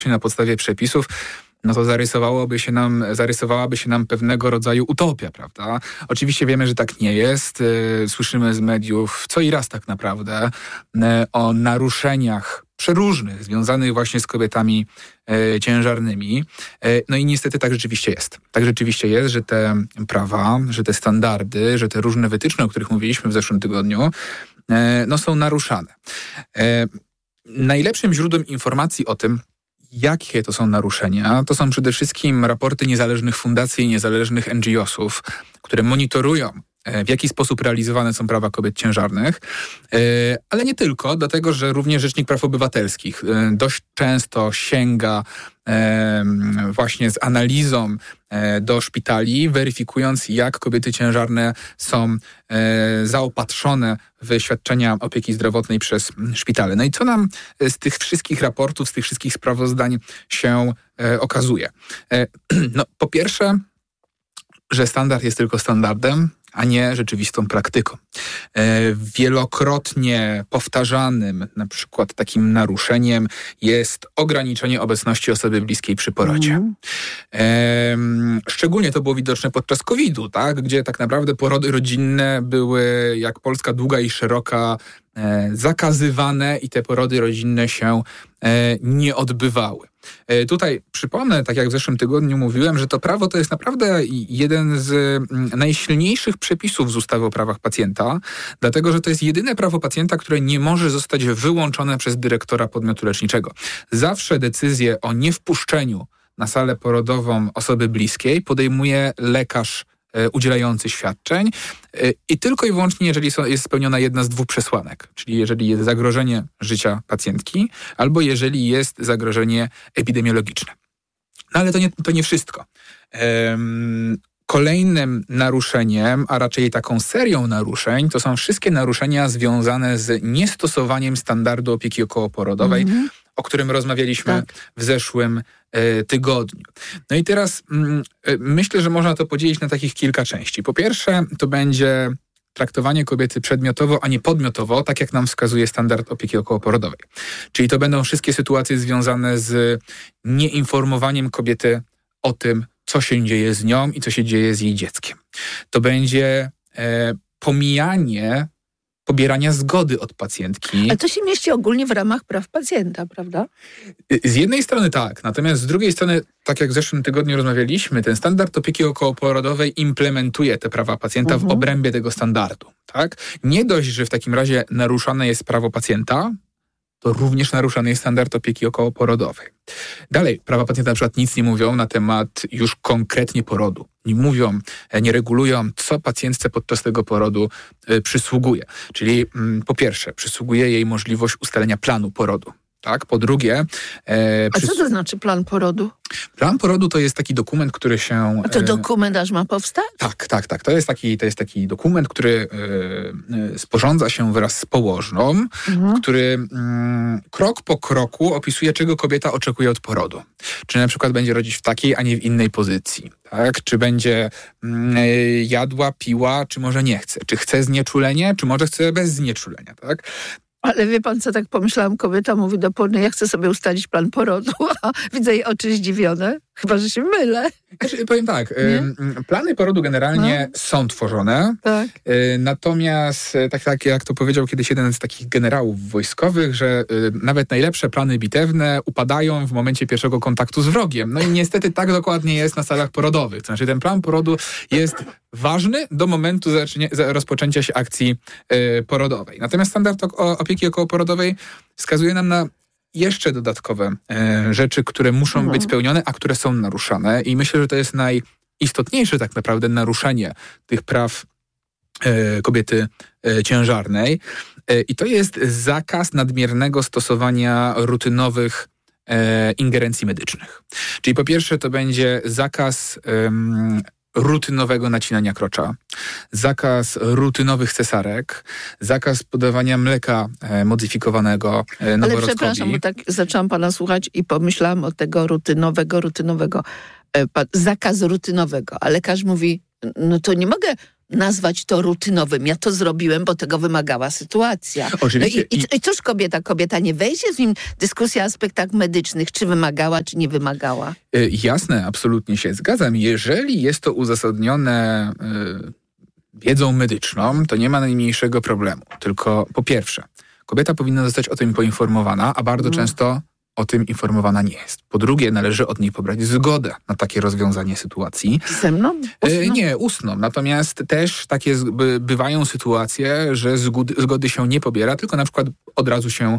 na podstawie przepisów, no to zarysowałaby się nam pewnego rodzaju utopia, prawda? Oczywiście wiemy, że tak nie jest. Słyszymy z mediów co i raz tak naprawdę o naruszeniach przeróżnych, związanych właśnie z kobietami ciężarnymi. No i niestety tak rzeczywiście jest. Tak rzeczywiście jest, że te prawa, że te standardy, że te różne wytyczne, o których mówiliśmy w zeszłym tygodniu, no są naruszane. Najlepszym źródłem informacji o tym, jakie to są naruszenia, to są przede wszystkim raporty niezależnych fundacji i niezależnych NGO-sów, które monitorują, w jaki sposób realizowane są prawa kobiet ciężarnych, ale nie tylko, dlatego że również Rzecznik Praw Obywatelskich dość często sięga właśnie z analizą do szpitali, weryfikując, jak kobiety ciężarne są zaopatrzone w świadczenia opieki zdrowotnej przez szpitale. No i co nam z tych wszystkich raportów, z tych wszystkich sprawozdań się okazuje? No, po pierwsze, że standard jest tylko standardem, a nie rzeczywistą praktyką. Wielokrotnie powtarzanym na przykład takim naruszeniem jest ograniczenie obecności osoby bliskiej przy porodzie. Szczególnie to było widoczne podczas COVID-u, tak? Gdzie tak naprawdę porody rodzinne były jak Polska długa i szeroka zakazywane i te porody rodzinne się nie odbywały. Tutaj przypomnę, tak jak w zeszłym tygodniu mówiłem, że to prawo to jest naprawdę jeden z najsilniejszych przepisów z ustawy o prawach pacjenta, dlatego że to jest jedyne prawo pacjenta, które nie może zostać wyłączone przez dyrektora podmiotu leczniczego. Zawsze decyzję o niewpuszczeniu na salę porodową osoby bliskiej podejmuje lekarz udzielający świadczeń i tylko i wyłącznie, jeżeli jest spełniona jedna z dwóch przesłanek, czyli jeżeli jest zagrożenie życia pacjentki albo jeżeli jest zagrożenie epidemiologiczne. No ale to nie wszystko. Kolejnym naruszeniem, a raczej taką serią naruszeń, to są wszystkie naruszenia związane z niestosowaniem standardu opieki okołoporodowej, o którym rozmawialiśmy w zeszłym tygodniu. No i teraz myślę, że można to podzielić na takich kilka części. Po pierwsze, to będzie traktowanie kobiety przedmiotowo, a nie podmiotowo, tak jak nam wskazuje standard opieki okołoporodowej. Czyli to będą wszystkie sytuacje związane z nieinformowaniem kobiety o tym, co się dzieje z nią i co się dzieje z jej dzieckiem. To będzie pomijanie pobierania zgody od pacjentki. Ale to się mieści ogólnie w ramach praw pacjenta, prawda? Z jednej strony tak, natomiast z drugiej strony, tak jak w zeszłym tygodniu rozmawialiśmy, ten standard opieki okołoporodowej implementuje te prawa pacjenta w obrębie tego standardu. Tak? Nie dość, że w takim razie naruszane jest prawo pacjenta, to również naruszany jest standard opieki okołoporodowej. Dalej, prawa pacjenta na przykład nic nie mówią na temat już konkretnie porodu. Nie mówią, nie regulują, co pacjentce podczas tego porodu przysługuje. Czyli po pierwsze, przysługuje jej możliwość ustalenia planu porodu. Tak? Po drugie... A co to znaczy plan porodu? Plan porodu to jest taki dokument, który się... A to dokument aż ma powstać? Tak. To jest taki dokument, który sporządza się wraz z położną, który krok po kroku opisuje, czego kobieta oczekuje od porodu. Czy na przykład będzie rodzić w takiej, a nie w innej pozycji. Tak? Czy będzie jadła, piła, czy może nie chce. Czy chce znieczulenie, czy może chce bez znieczulenia. Tak? Ale wie pan, co tak pomyślałam? Kobieta mówi do porny, ja chcę sobie ustalić plan porodu, a widzę jej oczy zdziwione. Chyba, że się mylę. Powiem tak, plany porodu generalnie są tworzone, natomiast tak jak to powiedział kiedyś jeden z takich generałów wojskowych, że nawet najlepsze plany bitewne upadają w momencie pierwszego kontaktu z wrogiem. No i niestety tak dokładnie jest na salach porodowych. To znaczy ten plan porodu jest ważny do momentu rozpoczęcia się akcji porodowej. Natomiast standard opieki okołoporodowej wskazuje nam na jeszcze dodatkowe rzeczy, które muszą być spełnione, a które są naruszane. I myślę, że to jest najistotniejsze tak naprawdę naruszenie tych praw kobiety ciężarnej. I to jest zakaz nadmiernego stosowania rutynowych ingerencji medycznych. Czyli po pierwsze to będzie zakaz rutynowego nacinania krocza, zakaz rutynowych cesarek, zakaz podawania mleka modyfikowanego noworodkowi. Ale przepraszam, bo tak zaczęłam pana słuchać i pomyślałam o tego rutynowego, zakaz rutynowego. A lekarz mówi, no to nie mogę nazwać to rutynowym. Ja to zrobiłem, bo tego wymagała sytuacja. Oczywiście. I cóż kobieta? Kobieta nie wejdzie z nim dyskusja o aspektach medycznych, czy wymagała, czy nie wymagała. Jasne, absolutnie się zgadzam. Jeżeli jest to uzasadnione wiedzą medyczną, to nie ma najmniejszego problemu. Tylko po pierwsze, kobieta powinna zostać o tym poinformowana, a bardzo często o tym informowana nie jest. Po drugie, należy od niej pobrać zgodę na takie rozwiązanie sytuaci. Pisemną? Nie, ustną. Natomiast też takie bywają sytuacje, że zgody się nie pobiera, tylko na przykład od razu się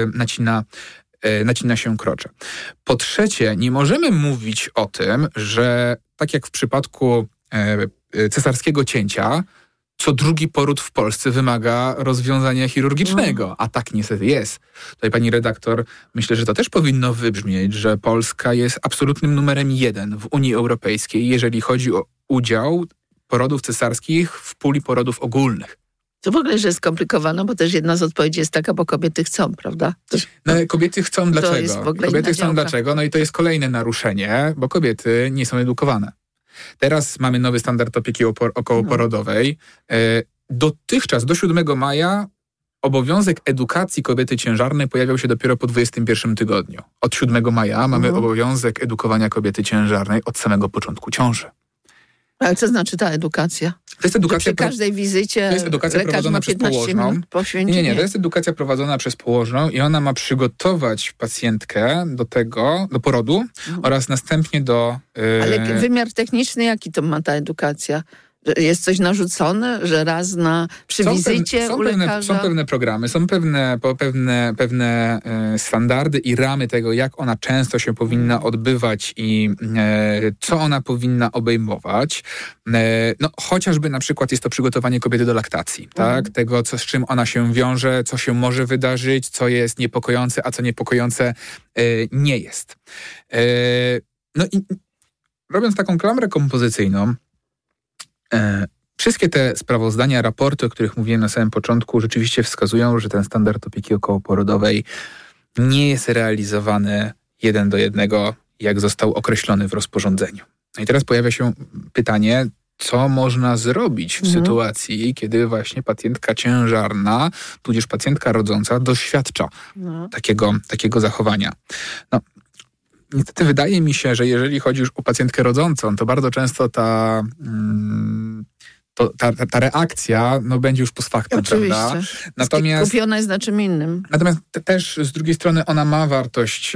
nacina się krocze. Po trzecie, nie możemy mówić o tym, że tak jak w przypadku cesarskiego cięcia, co drugi poród w Polsce wymaga rozwiązania chirurgicznego, a tak niestety jest. Tutaj pani redaktor, myślę, że to też powinno wybrzmieć, że Polska jest absolutnym numerem 1 w Unii Europejskiej, jeżeli chodzi o udział porodów cesarskich w puli porodów ogólnych. To w ogóle, że jest skomplikowane, bo też jedna z odpowiedzi jest taka, bo kobiety chcą, prawda? Kobiety chcą dlaczego? Kobiety chcą dlaczego? No i to jest kolejne naruszenie, bo kobiety nie są edukowane. Teraz mamy nowy standard opieki okołoporodowej. Dotychczas, do 7 maja, obowiązek edukacji kobiety ciężarnej pojawiał się dopiero po 21 tygodniu. Od 7 maja mamy obowiązek edukowania kobiety ciężarnej od samego początku ciąży. Ale co znaczy ta edukacja? To jest edukacja przy każdej wizycie to jest edukacja prowadzona przez położną. Nie, to jest edukacja prowadzona przez położną i ona ma przygotować pacjentkę do porodu oraz następnie do... Ale wymiar techniczny, jaki to ma ta edukacja? Jest coś narzucone, że raz przy wizycie u lekarza? Są pewne programy, są pewne standardy i ramy tego, jak ona często się powinna odbywać i co ona powinna obejmować. Chociażby na przykład jest to przygotowanie kobiety do laktacji, tak? Tego, z czym ona się wiąże, co się może wydarzyć, co jest niepokojące, a co niepokojące nie jest. I robiąc taką klamrę kompozycyjną, wszystkie te sprawozdania, raporty, o których mówiłem na samym początku, rzeczywiście wskazują, że ten standard opieki okołoporodowej nie jest realizowany 1 do 1, jak został określony w rozporządzeniu. No i teraz pojawia się pytanie, co można zrobić w sytuacji, kiedy właśnie pacjentka ciężarna, tudzież pacjentka rodząca doświadcza takiego zachowania. Niestety wydaje mi się, że jeżeli chodzi już o pacjentkę rodzącą, to bardzo często ta reakcja będzie już post factum, prawda? Natomiast kupiona jest na czym innym. Natomiast też z drugiej strony ona ma wartość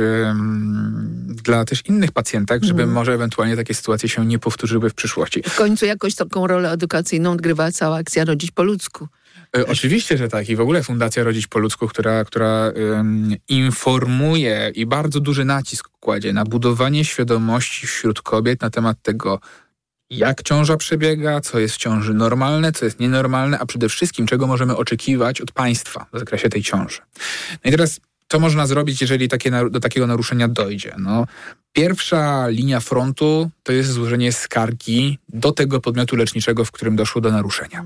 dla też innych pacjentek, żeby może ewentualnie takie sytuacje się nie powtórzyły w przyszłości. W końcu jakoś taką rolę edukacyjną odgrywa cała akcja Rodzić po ludzku. Oczywiście, że tak. I w ogóle Fundacja Rodzić po ludzku, która informuje i bardzo duży nacisk kładzie na budowanie świadomości wśród kobiet na temat tego, jak ciąża przebiega, co jest w ciąży normalne, co jest nienormalne, a przede wszystkim czego możemy oczekiwać od państwa w zakresie tej ciąży. No i teraz co można zrobić, jeżeli do takiego naruszenia dojdzie? Pierwsza linia frontu to jest złożenie skargi do tego podmiotu leczniczego, w którym doszło do naruszenia.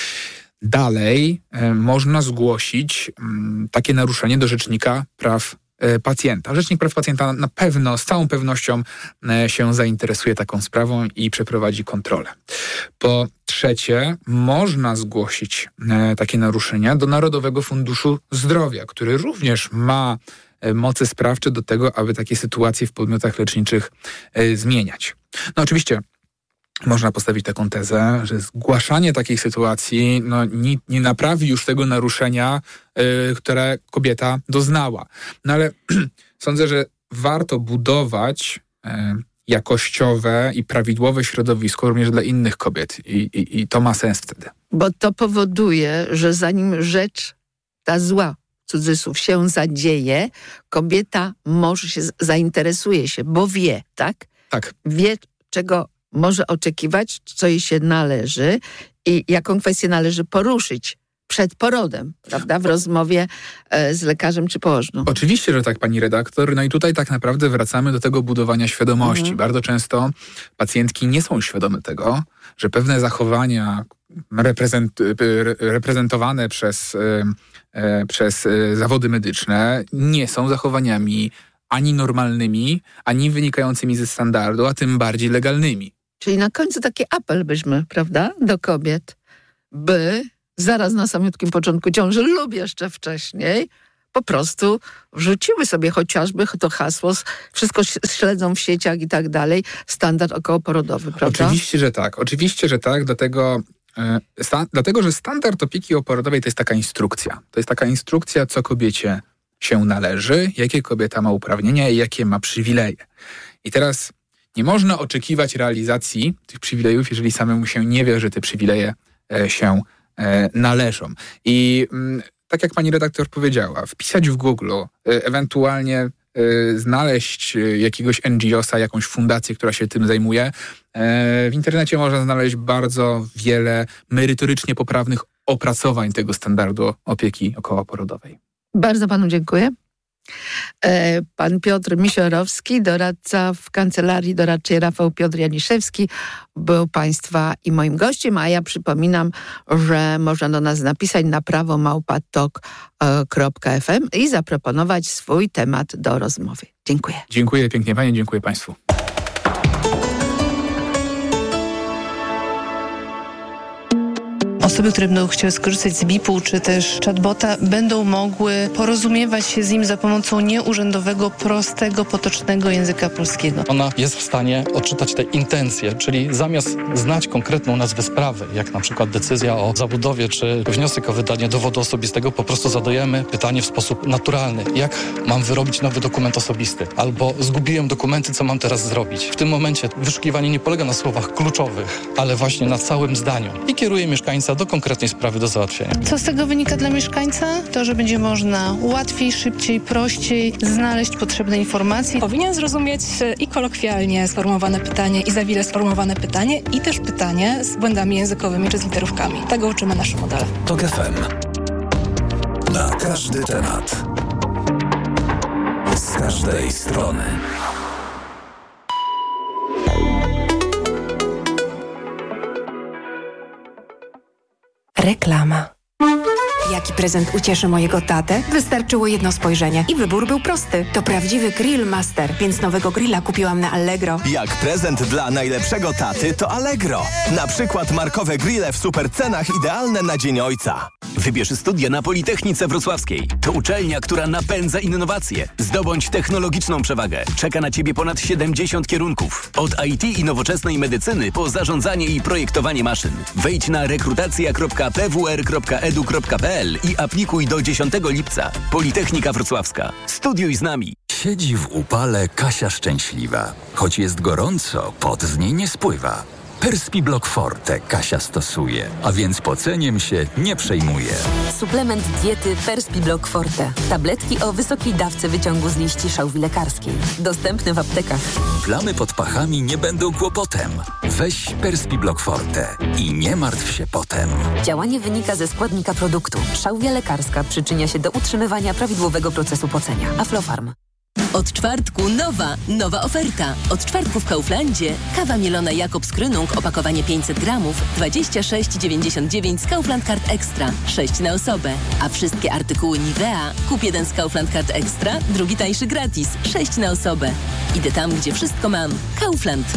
Dalej można zgłosić takie naruszenie do Rzecznika Praw Pacjenta. Rzecznik Praw Pacjenta na pewno, z całą pewnością się zainteresuje taką sprawą i przeprowadzi kontrolę. Po trzecie, można zgłosić takie naruszenia do Narodowego Funduszu Zdrowia, który również ma moce sprawcze do tego, aby takie sytuacje w podmiotach leczniczych zmieniać. Oczywiście można postawić taką tezę, że zgłaszanie takich sytuacji nie naprawi już tego naruszenia, które kobieta doznała. Ale sądzę, że warto budować jakościowe i prawidłowe środowisko również dla innych kobiet. I to ma sens wtedy. Bo to powoduje, że zanim rzecz ta zła, cudzysłów, się zadzieje, kobieta może zainteresuje się, bo wie, tak? Tak. Wie, czego może oczekiwać, co jej się należy i jaką kwestię należy poruszyć przed porodem, prawda? W rozmowie z lekarzem czy położną. Oczywiście, że tak, pani redaktor. I tutaj tak naprawdę wracamy do tego budowania świadomości. Bardzo często pacjentki nie są świadome tego, że pewne zachowania reprezentowane przez zawody medyczne nie są zachowaniami ani normalnymi, ani wynikającymi ze standardu, a tym bardziej legalnymi. Czyli na końcu taki apel byśmy, prawda, do kobiet, by zaraz na samiutkim początku ciąży lub jeszcze wcześniej po prostu wrzuciły sobie chociażby to hasło, wszystko śledzą w sieciach i tak dalej, standard okołoporodowy, prawda? Oczywiście, że tak, dlatego, że standard opieki oporodowej to jest taka instrukcja. To jest taka instrukcja, co kobiecie się należy, jakie kobieta ma uprawnienia i jakie ma przywileje. I teraz nie można oczekiwać realizacji tych przywilejów, jeżeli samemu się nie wie, że te przywileje się należą. I tak jak pani redaktor powiedziała, wpisać w Google, ewentualnie znaleźć jakiegoś NGO-sa, jakąś fundację, która się tym zajmuje. W internecie można znaleźć bardzo wiele merytorycznie poprawnych opracowań tego standardu opieki okołoporodowej. Bardzo panu dziękuję. Pan Piotr Misiorowski, doradca w Kancelarii Doradczej Rafał Piotr Janiszewski, był państwa i moim gościem, a ja przypominam, że można do nas napisać na prawo@tok.fm i zaproponować swój temat do rozmowy. Dziękuję. Dziękuję pięknie pani, dziękuję państwu. Osoby, które będą chciały skorzystać z BIP-u czy też chatbota, będą mogły porozumiewać się z nim za pomocą nieurzędowego, prostego, potocznego języka polskiego. Ona jest w stanie odczytać te intencje, czyli zamiast znać konkretną nazwę sprawy, jak na przykład decyzja o zabudowie czy wniosek o wydanie dowodu osobistego, po prostu zadajemy pytanie w sposób naturalny. Jak mam wyrobić nowy dokument osobisty? Albo zgubiłem dokumenty, co mam teraz zrobić? W tym momencie wyszukiwanie nie polega na słowach kluczowych, ale właśnie na całym zdaniu i kieruje mieszkańca do konkretnej sprawy do załatwienia. Co z tego wynika dla mieszkańca? To, że będzie można łatwiej, szybciej, prościej znaleźć potrzebne informacje. Powinien zrozumieć i kolokwialnie sformułowane pytanie, i zawile sformułowane pytanie, i też pytanie z błędami językowymi czy z literówkami. Tego uczymy nasze modele. TOK FM. Na każdy temat. Z każdej strony. Reklama. Jaki prezent ucieszy mojego tatę? Wystarczyło jedno spojrzenie i wybór był prosty. To prawdziwy Grill Master, więc nowego grilla kupiłam na Allegro. Jak prezent dla najlepszego taty, to Allegro. Na przykład markowe grille w super cenach, idealne na Dzień Ojca. Wybierz studia na Politechnice Wrocławskiej. To uczelnia, która napędza innowacje. Zdobądź technologiczną przewagę. Czeka na Ciebie ponad 70 kierunków. Od IT i nowoczesnej medycyny po zarządzanie i projektowanie maszyn. Wejdź na rekrutacja.pwr.edu.pl i aplikuj do 10 lipca. Politechnika Wrocławska. Studiuj z nami. Siedzi w upale Kasia szczęśliwa. Choć jest gorąco, pot z niej nie spływa. Perspiblock Forte Kasia stosuje, a więc poceniem się nie przejmuje. Suplement diety Perspiblock Forte. Tabletki o wysokiej dawce wyciągu z liści szałwi lekarskiej. Dostępne w aptekach. Plamy pod pachami nie będą kłopotem. Weź Perspiblock Forte i nie martw się potem. Działanie wynika ze składnika produktu. Szałwia lekarska przyczynia się do utrzymywania prawidłowego procesu pocenia. Aflofarm. Od czwartku nowa oferta. Od czwartku w Kauflandzie kawa mielona Jakobs Krönung, opakowanie 500 gramów, 26,99 z Kaufland Card Extra, 6 na osobę. A wszystkie artykuły Nivea, kup jeden z Kaufland Card Extra, drugi tańszy gratis, 6 na osobę. Idę tam, gdzie wszystko mam. Kaufland.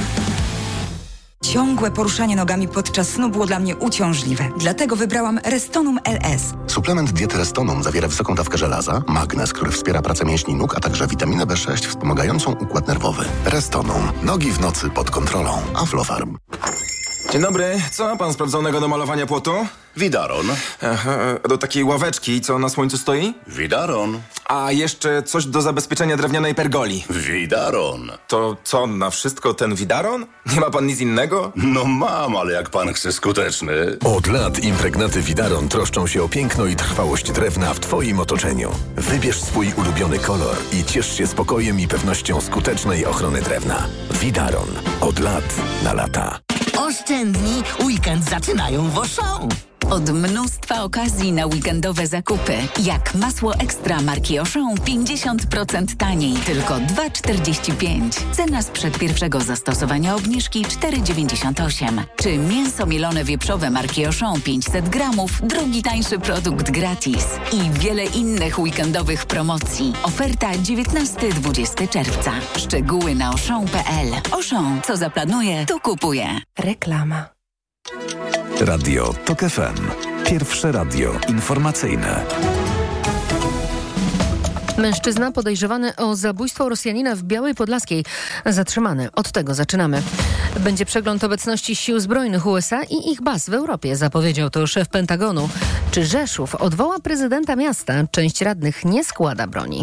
Ciągłe poruszanie nogami podczas snu było dla mnie uciążliwe. Dlatego wybrałam Restonum LS. Suplement diety Restonum zawiera wysoką dawkę żelaza, magnez, który wspiera pracę mięśni nóg, a także witaminę B6 wspomagającą układ nerwowy. Restonum. Nogi w nocy pod kontrolą. Aflofarm. Dzień dobry. Co ma pan sprawdzonego do malowania płotu? Widaron. Do takiej ławeczki, co na słońcu stoi? Widaron. A jeszcze coś do zabezpieczenia drewnianej pergoli. Widaron. To co, na wszystko ten Widaron? Nie ma pan nic innego? No mam, ale jak pan chce skuteczny. Od lat impregnaty Widaron troszczą się o piękno i trwałość drewna w Twoim otoczeniu. Wybierz swój ulubiony kolor i ciesz się spokojem i pewnością skutecznej ochrony drewna. Widaron. Od lat na lata. Oszczędni, weekend zaczynają w Auchan. Od mnóstwa okazji na weekendowe zakupy. Jak masło ekstra marki Auchan 50% taniej, tylko 2,45. Cena sprzed pierwszego zastosowania obniżki 4,98. Czy mięso mielone wieprzowe marki Auchan 500 gramów, drugi tańszy produkt gratis. I wiele innych weekendowych promocji. Oferta 19-20 czerwca. Szczegóły na auchan.pl. Auchan, co zaplanuje, to kupuje. Reklama. Radio TOK FM. Pierwsze radio informacyjne. Mężczyzna podejrzewany o zabójstwo Rosjanina w Białej Podlaskiej zatrzymany. Od tego zaczynamy. Będzie przegląd obecności sił zbrojnych USA i ich baz w Europie, zapowiedział to szef Pentagonu. Czy Rzeszów odwoła prezydenta miasta? Część radnych nie składa broni.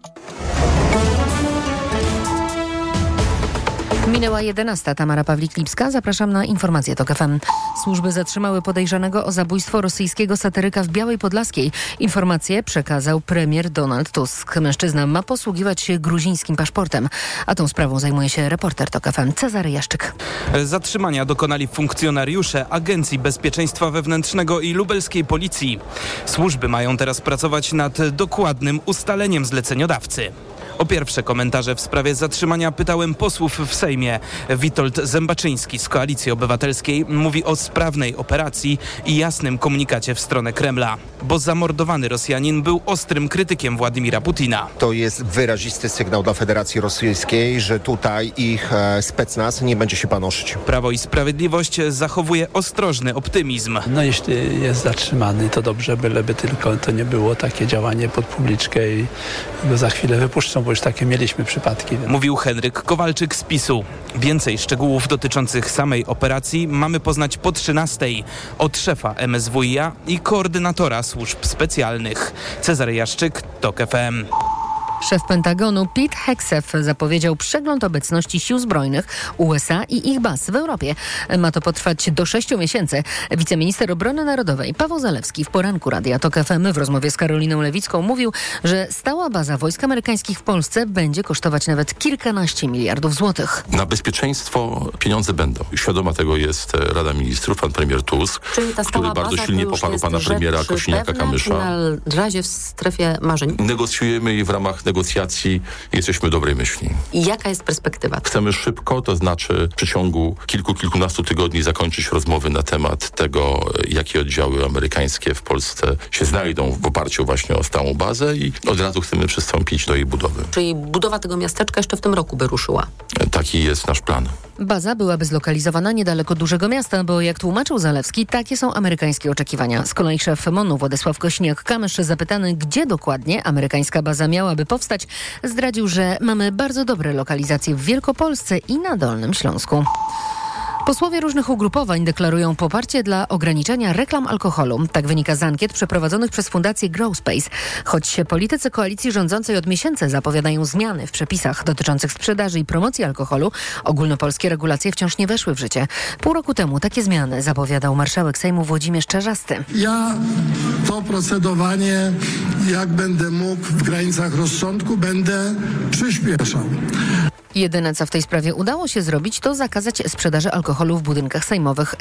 Minęła 11. Tamara Pawlik-Lipska. Zapraszam na informacje TOK FM. Służby zatrzymały podejrzanego o zabójstwo rosyjskiego satyryka w Białej Podlaskiej. Informacje przekazał premier Donald Tusk. Mężczyzna ma posługiwać się gruzińskim paszportem. A tą sprawą zajmuje się reporter TOK FM Cezary Jaszczyk. Zatrzymania dokonali funkcjonariusze Agencji Bezpieczeństwa Wewnętrznego i lubelskiej policji. Służby mają teraz pracować nad dokładnym ustaleniem zleceniodawcy. O pierwsze komentarze w sprawie zatrzymania pytałem posłów w Sejmie. Witold Zębaczyński z Koalicji Obywatelskiej mówi o sprawnej operacji i jasnym komunikacie w stronę Kremla, bo zamordowany Rosjanin był ostrym krytykiem Władimira Putina. To jest wyrazisty sygnał dla Federacji Rosyjskiej, że tutaj ich specnaz nie będzie się panoszyć. Prawo i Sprawiedliwość zachowuje ostrożny optymizm. No jeśli jest zatrzymany, to dobrze, byleby tylko to nie było takie działanie pod publiczkę i go za chwilę wypuszczą, bo już takie mieliśmy przypadki. Mówił Henryk Kowalczyk z PiS-u. Więcej szczegółów dotyczących samej operacji mamy poznać po 13:00 od szefa MSWiA i koordynatora służb specjalnych. Cezary Jaszczyk, TOK FM. Szef Pentagonu Pete Hegseth zapowiedział przegląd obecności sił zbrojnych USA i ich baz w Europie. Ma to potrwać do 6 miesięcy. Wiceminister Obrony Narodowej Paweł Zalewski w poranku Radia TOK FM w rozmowie z Karoliną Lewicką mówił, że stała baza wojsk amerykańskich w Polsce będzie kosztować nawet kilkanaście miliardów złotych. Na bezpieczeństwo pieniądze będą. Świadoma tego jest Rada Ministrów, pan premier Tusk, który bardzo silnie poparł pana premiera Kosiniaka-Kamysza. Na razie w strefie marzeń. Negocjujemy i w ramach negocjacji jesteśmy dobrej myśli. I jaka jest perspektywa? Chcemy szybko, to znaczy w przeciągu kilkunastu tygodni zakończyć rozmowy na temat tego, jakie oddziały amerykańskie w Polsce się znajdą w oparciu właśnie o stałą bazę i od razu chcemy przystąpić do jej budowy. Czyli budowa tego miasteczka jeszcze w tym roku by ruszyła? Taki jest nasz plan. Baza byłaby zlokalizowana niedaleko dużego miasta, bo jak tłumaczył Zalewski, takie są amerykańskie oczekiwania. Z kolei szef MON-u Władysław Kosiniak-Kamysz, zapytany, gdzie dokładnie amerykańska baza miałaby powstać, zdradził, że mamy bardzo dobre lokalizacje w Wielkopolsce i na Dolnym Śląsku. Posłowie różnych ugrupowań deklarują poparcie dla ograniczenia reklam alkoholu. Tak wynika z ankiet przeprowadzonych przez Fundację Growspace. Choć politycy koalicji rządzącej od miesięcy zapowiadają zmiany w przepisach dotyczących sprzedaży i promocji alkoholu, ogólnopolskie regulacje wciąż nie weszły w życie. Pół roku temu takie zmiany zapowiadał marszałek Sejmu Włodzimierz Czarzasty. Ja to procedowanie, jak będę mógł w granicach rozsądku, będę przyspieszał. Jedyne, co w tej sprawie udało się zrobić, to zakazać sprzedaży alkoholu w budynkach sejmowych.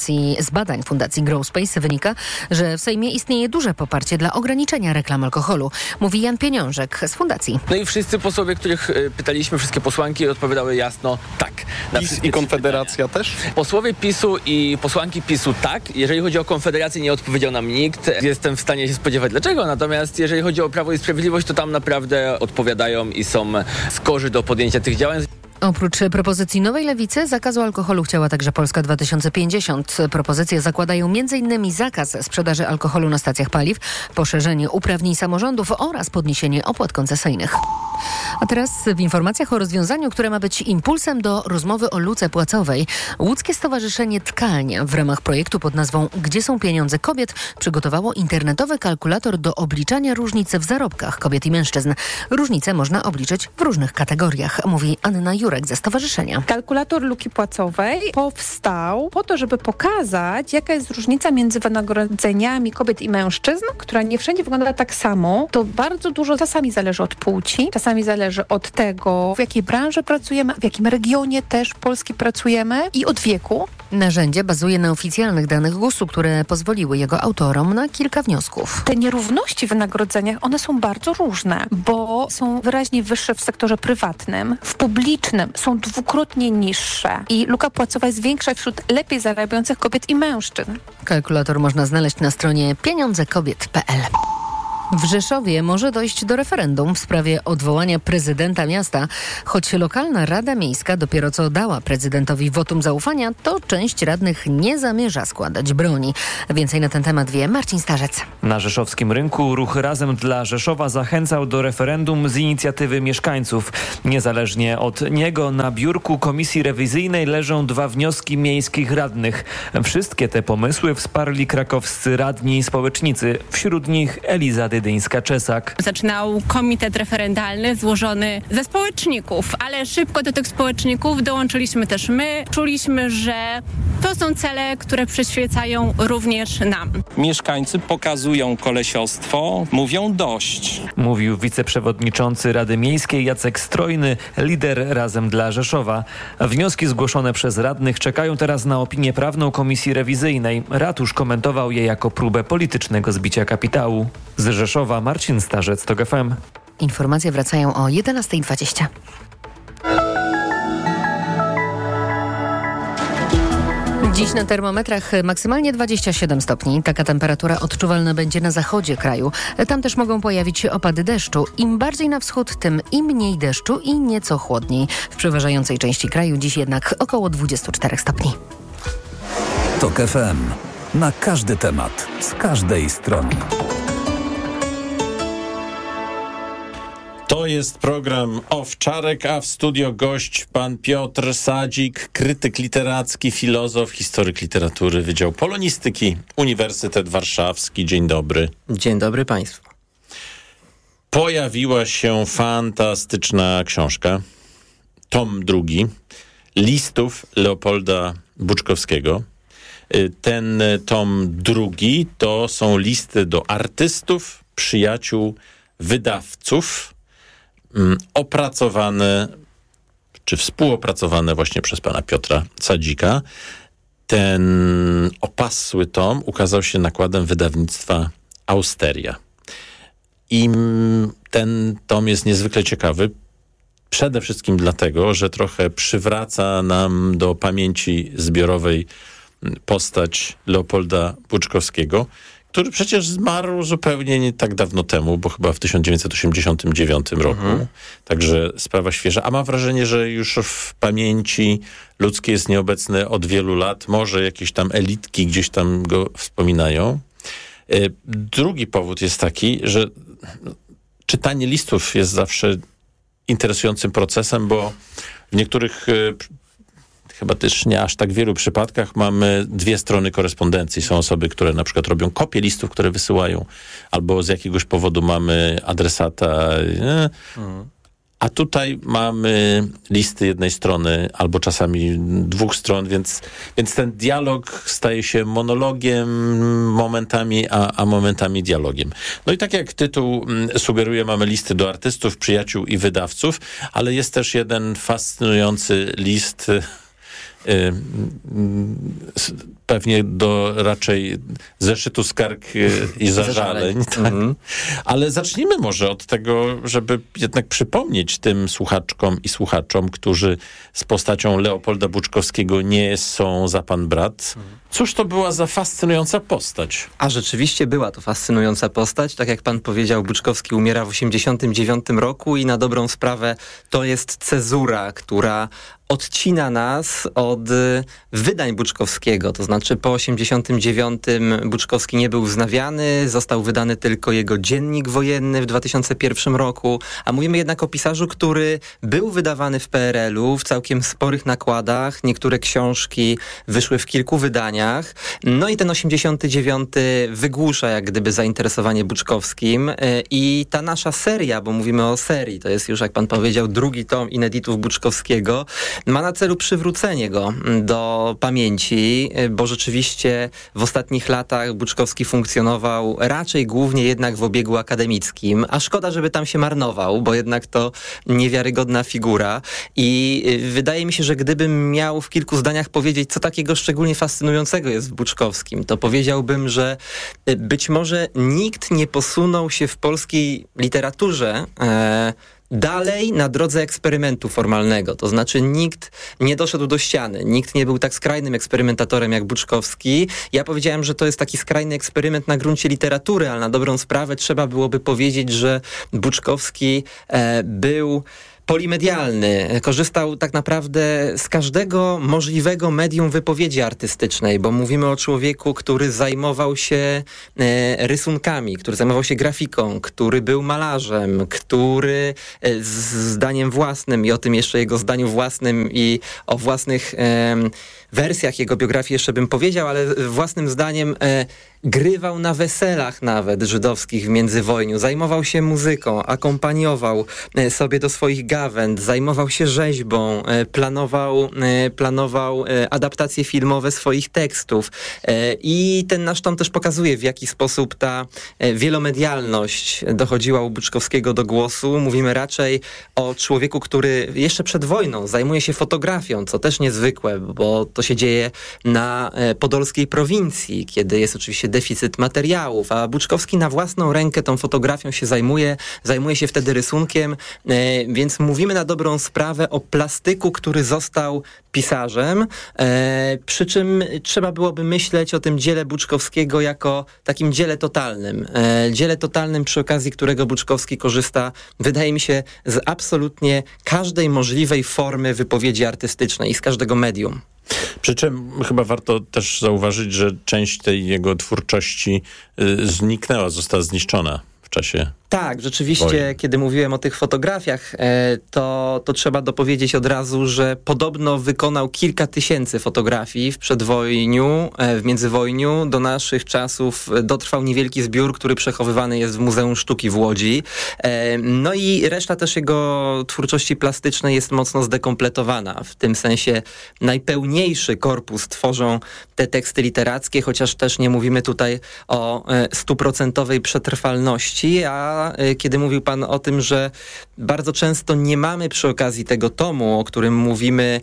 Z badań Fundacji Growspace wynika, że w Sejmie istnieje duże poparcie dla ograniczenia reklam alkoholu. Mówi Jan Pieniążek z Fundacji. No i wszyscy posłowie, których pytaliśmy, wszystkie posłanki odpowiadały jasno tak. PiS i Konfederacja też? Posłowie PiS-u i posłanki PiS-u tak. Jeżeli chodzi o Konfederację, nie odpowiedział nam nikt. Jestem w stanie się spodziewać dlaczego. Natomiast jeżeli chodzi o Prawo i Sprawiedliwość, to tam naprawdę odpowiadają i są skorzy do podjęcia tych działań. Oprócz propozycji Nowej Lewicy, zakazu alkoholu chciała także Polska 2050. Propozycje zakładają m.in. zakaz sprzedaży alkoholu na stacjach paliw, poszerzenie uprawnień samorządów oraz podniesienie opłat koncesyjnych. A teraz w informacjach o rozwiązaniu, które ma być impulsem do rozmowy o luce płacowej. Łódzkie Stowarzyszenie Tkalnia w ramach projektu pod nazwą Gdzie są pieniądze kobiet przygotowało internetowy kalkulator do obliczania różnic w zarobkach kobiet i mężczyzn. Różnice można obliczyć w różnych kategoriach, mówi Anna Jurek ze stowarzyszenia. Kalkulator luki płacowej powstał po to, żeby pokazać, jaka jest różnica między wynagrodzeniami kobiet i mężczyzn, która nie wszędzie wygląda tak samo. To bardzo dużo czasami zależy od płci, czasami zależy od tego, w jakiej branży pracujemy, w jakim regionie też Polski pracujemy i od wieku. Narzędzie bazuje na oficjalnych danych GUS-u, które pozwoliły jego autorom na kilka wniosków. Te nierówności w wynagrodzeniach, one są bardzo różne, bo są wyraźnie wyższe w sektorze prywatnym, w publicznym są dwukrotnie niższe i luka płacowa jest większa wśród lepiej zarabiających kobiet i mężczyzn. Kalkulator można znaleźć na stronie pieniądzekobiet.pl. W Rzeszowie może dojść do referendum w sprawie odwołania prezydenta miasta. Choć lokalna Rada Miejska dopiero co dała prezydentowi wotum zaufania, to część radnych nie zamierza składać broni. Więcej na ten temat wie Marcin Starzec. Na rzeszowskim rynku ruch Razem dla Rzeszowa zachęcał do referendum z inicjatywy mieszkańców. Niezależnie od niego na biurku komisji rewizyjnej leżą 2 wnioski miejskich radnych. Wszystkie te pomysły wsparli krakowscy radni i społecznicy. Wśród nich Eliza Dydyńska-Czesak. Zaczynał komitet referendalny złożony ze społeczników, ale szybko do tych społeczników dołączyliśmy też my. Czuliśmy, że to są cele, które przyświecają również nam. Mieszkańcy pokazują kolesiostwo, mówią dość. Mówił wiceprzewodniczący Rady Miejskiej Jacek Strojny, lider Razem dla Rzeszowa. Wnioski zgłoszone przez radnych czekają teraz na opinię prawną komisji rewizyjnej. Ratusz komentował je jako próbę politycznego zbicia kapitału. Z Rzeszowa Marcin Starzec, TOG FM. Informacje wracają o 11:20. Dziś na termometrach maksymalnie 27 stopni. Taka temperatura odczuwalna będzie na zachodzie kraju. Tam też mogą pojawić się opady deszczu. Im bardziej na wschód, tym i mniej deszczu i nieco chłodniej. W przeważającej części kraju dziś jednak około 24 stopni. TOG FM. Na każdy temat, z każdej strony. To jest program Owczarek, a w studio gość pan Piotr Sadzik, krytyk literacki, filozof, historyk literatury, Wydział Polonistyki, Uniwersytet Warszawski. Dzień dobry. Dzień dobry państwu. Pojawiła się fantastyczna książka, tom 2, listów Leopolda Buczkowskiego. Ten tom 2 to są listy do artystów, przyjaciół, wydawców, opracowane czy współopracowane właśnie przez pana Piotra Sadzika. Ten opasły tom ukazał się nakładem wydawnictwa Austeria. I ten tom jest niezwykle ciekawy, przede wszystkim dlatego, że trochę przywraca nam do pamięci zbiorowej postać Leopolda Buczkowskiego, który przecież zmarł zupełnie nie tak dawno temu, bo chyba w 1989 roku. Także sprawa świeża. A mam wrażenie, że już w pamięci ludzkiej jest nieobecny od wielu lat. Może jakieś tam elitki gdzieś tam go wspominają. Drugi powód jest taki, że czytanie listów jest zawsze interesującym procesem, bo w niektórych chyba też nie aż tak wielu przypadkach mamy 2 strony korespondencji. Są osoby, które na przykład robią kopie listów, które wysyłają, albo z jakiegoś powodu mamy adresata. A tutaj mamy listy jednej strony, albo czasami 2 stron, więc ten dialog staje się monologiem momentami, a momentami dialogiem. No i tak jak tytuł sugeruje, mamy listy do artystów, przyjaciół i wydawców, ale jest też jeden fascynujący list, pewnie do raczej zeszytu skarg i zażaleń. Tak. Ale zacznijmy może od tego, żeby jednak przypomnieć tym słuchaczkom i słuchaczom, którzy z postacią Leopolda Buczkowskiego nie są za pan brat. Cóż to była za fascynująca postać? A rzeczywiście była to fascynująca postać. Tak jak pan powiedział, Buczkowski umiera w 1989 roku i na dobrą sprawę to jest cezura, która odcina nas od wydań Buczkowskiego. To znaczy po 1989 Buczkowski nie był wznawiany, został wydany tylko jego dziennik wojenny w 2001 roku, a mówimy jednak o pisarzu, który był wydawany w PRL-u w całkiem sporych nakładach. Niektóre książki wyszły w kilku wydaniach. wydaniach. No i ten 89 wygłusza jak gdyby zainteresowanie Buczkowskim i ta nasza seria, bo mówimy o serii, to jest już, jak pan powiedział, drugi tom ineditów Buczkowskiego, ma na celu przywrócenie go do pamięci, bo rzeczywiście w ostatnich latach Buczkowski funkcjonował raczej głównie jednak w obiegu akademickim, a szkoda, żeby tam się marnował, bo jednak to niewiarygodna figura i wydaje mi się, że gdybym miał w kilku zdaniach powiedzieć, co takiego szczególnie fascynującego jest w Buczkowskim, to powiedziałbym, że być może nikt nie posunął się w polskiej literaturze dalej na drodze eksperymentu formalnego. To znaczy nikt nie doszedł do ściany. Nikt nie był tak skrajnym eksperymentatorem jak Buczkowski. Ja powiedziałem, że to jest taki skrajny eksperyment na gruncie literatury, ale na dobrą sprawę trzeba byłoby powiedzieć, że Buczkowski był polimedialny. Korzystał tak naprawdę z każdego możliwego medium wypowiedzi artystycznej, bo mówimy o człowieku, który zajmował się rysunkami, który zajmował się grafiką, który był malarzem, który zdaniem własnym i o tym jeszcze jego zdaniu własnym i o własnych wersjach jego biografii jeszcze bym powiedział, ale własnym zdaniem grywał na weselach nawet żydowskich w międzywojniu, zajmował się muzyką, akompaniował sobie do swoich gawęd, zajmował się rzeźbą, planował adaptacje filmowe swoich tekstów i ten nasz tom też pokazuje, w jaki sposób ta wielomedialność dochodziła u Buczkowskiego do głosu. Mówimy raczej o człowieku, który jeszcze przed wojną zajmuje się fotografią, co też niezwykłe, bo to się dzieje na podolskiej prowincji, kiedy jest oczywiście deficyt materiałów, a Buczkowski na własną rękę tą fotografią się zajmuje się wtedy rysunkiem, więc mówimy na dobrą sprawę o plastyku, który został pisarzem, przy czym trzeba byłoby myśleć o tym dziele Buczkowskiego jako takim dziele totalnym, przy okazji którego Buczkowski korzysta, wydaje mi się, z absolutnie każdej możliwej formy wypowiedzi artystycznej i z każdego medium. Przy czym chyba warto też zauważyć, że część tej jego twórczości zniknęła, została zniszczona w czasie. Tak, rzeczywiście, kiedy mówiłem o tych fotografiach, to trzeba dopowiedzieć od razu, że podobno wykonał kilka tysięcy fotografii w przedwojniu, w międzywojniu. Do naszych czasów dotrwał niewielki zbiór, który przechowywany jest w Muzeum Sztuki w Łodzi. No i reszta też jego twórczości plastycznej jest mocno zdekompletowana. W tym sensie najpełniejszy korpus tworzą te teksty literackie, chociaż też nie mówimy tutaj o 100% przetrwalności, a kiedy mówił pan o tym, że bardzo często nie mamy przy okazji tego tomu, o którym mówimy,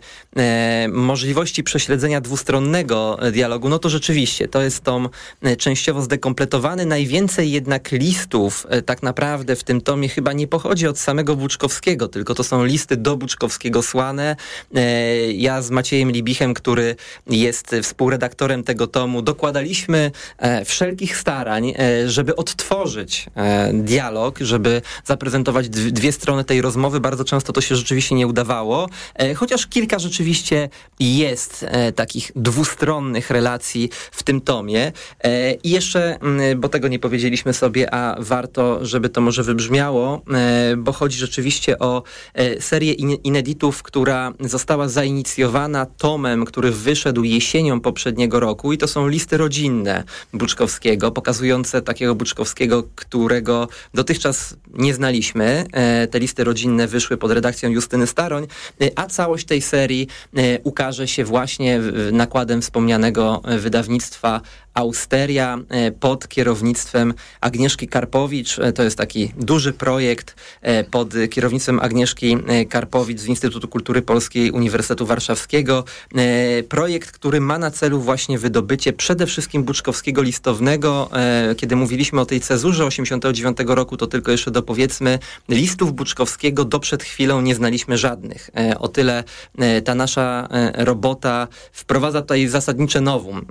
możliwości prześledzenia dwustronnego dialogu, no to rzeczywiście to jest tom częściowo zdekompletowany. Najwięcej jednak listów tak naprawdę w tym tomie chyba nie pochodzi od samego Buczkowskiego, tylko to są listy do Buczkowskiego słane. Ja z Maciejem Libichem, który jest współredaktorem tego tomu, dokładaliśmy wszelkich starań, żeby odtworzyć dialog, żeby zaprezentować dwie strony tej rozmowy. Bardzo często to się rzeczywiście nie udawało, chociaż kilka rzeczywiście jest takich dwustronnych relacji w tym tomie. I jeszcze, bo tego nie powiedzieliśmy sobie, a warto, żeby to może wybrzmiało, bo chodzi rzeczywiście o serię ineditów, która została zainicjowana tomem, który wyszedł jesienią poprzedniego roku i to są listy rodzinne Buczkowskiego, pokazujące takiego Buczkowskiego, którego dotychczas nie znaliśmy. Te listy rodzinne wyszły pod redakcją Justyny Staroń, a całość tej serii ukaże się właśnie nakładem wspomnianego wydawnictwa Austeria pod kierownictwem Agnieszki Karpowicz. To jest taki duży projekt pod kierownictwem Agnieszki Karpowicz z Instytutu Kultury Polskiej Uniwersytetu Warszawskiego. Projekt, który ma na celu właśnie wydobycie przede wszystkim buczkowskiego listownego. Kiedy mówiliśmy o tej cezurze 89 roku, to tylko jeszcze dopowiedzmy, listów Buczkowskiego do przed chwilą nie znaliśmy żadnych. O tyle ta nasza robota wprowadza tutaj zasadnicze novum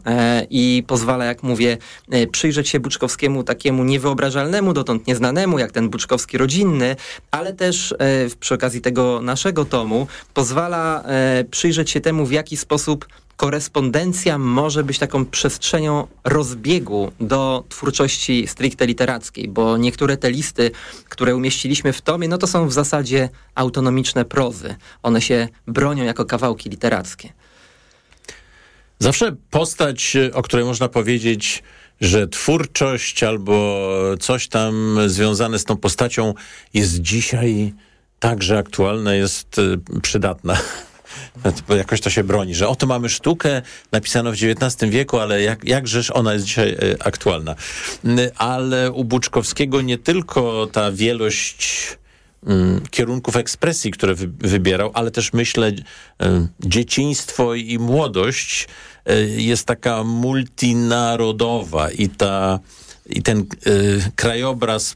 i pozwala, jak mówię, przyjrzeć się Buczkowskiemu takiemu niewyobrażalnemu, dotąd nieznanemu, jak ten Buczkowski rodzinny, ale też przy okazji tego naszego tomu pozwala przyjrzeć się temu, w jaki sposób korespondencja może być taką przestrzenią rozbiegu do twórczości stricte literackiej, bo niektóre te listy, które umieściliśmy w tomie, no to są w zasadzie autonomiczne prozy. One się bronią jako kawałki literackie. Zawsze postać, o której można powiedzieć, że twórczość albo coś tam związane z tą postacią jest dzisiaj także aktualna, jest przydatna. Bo jakoś to się broni, że oto mamy sztukę napisaną w XIX wieku, ale jakżeż ona jest dzisiaj aktualna. Ale u Buczkowskiego nie tylko ta wielość kierunków ekspresji, które wybierał, ale też myślę dzieciństwo i młodość jest taka multinarodowa i ten krajobraz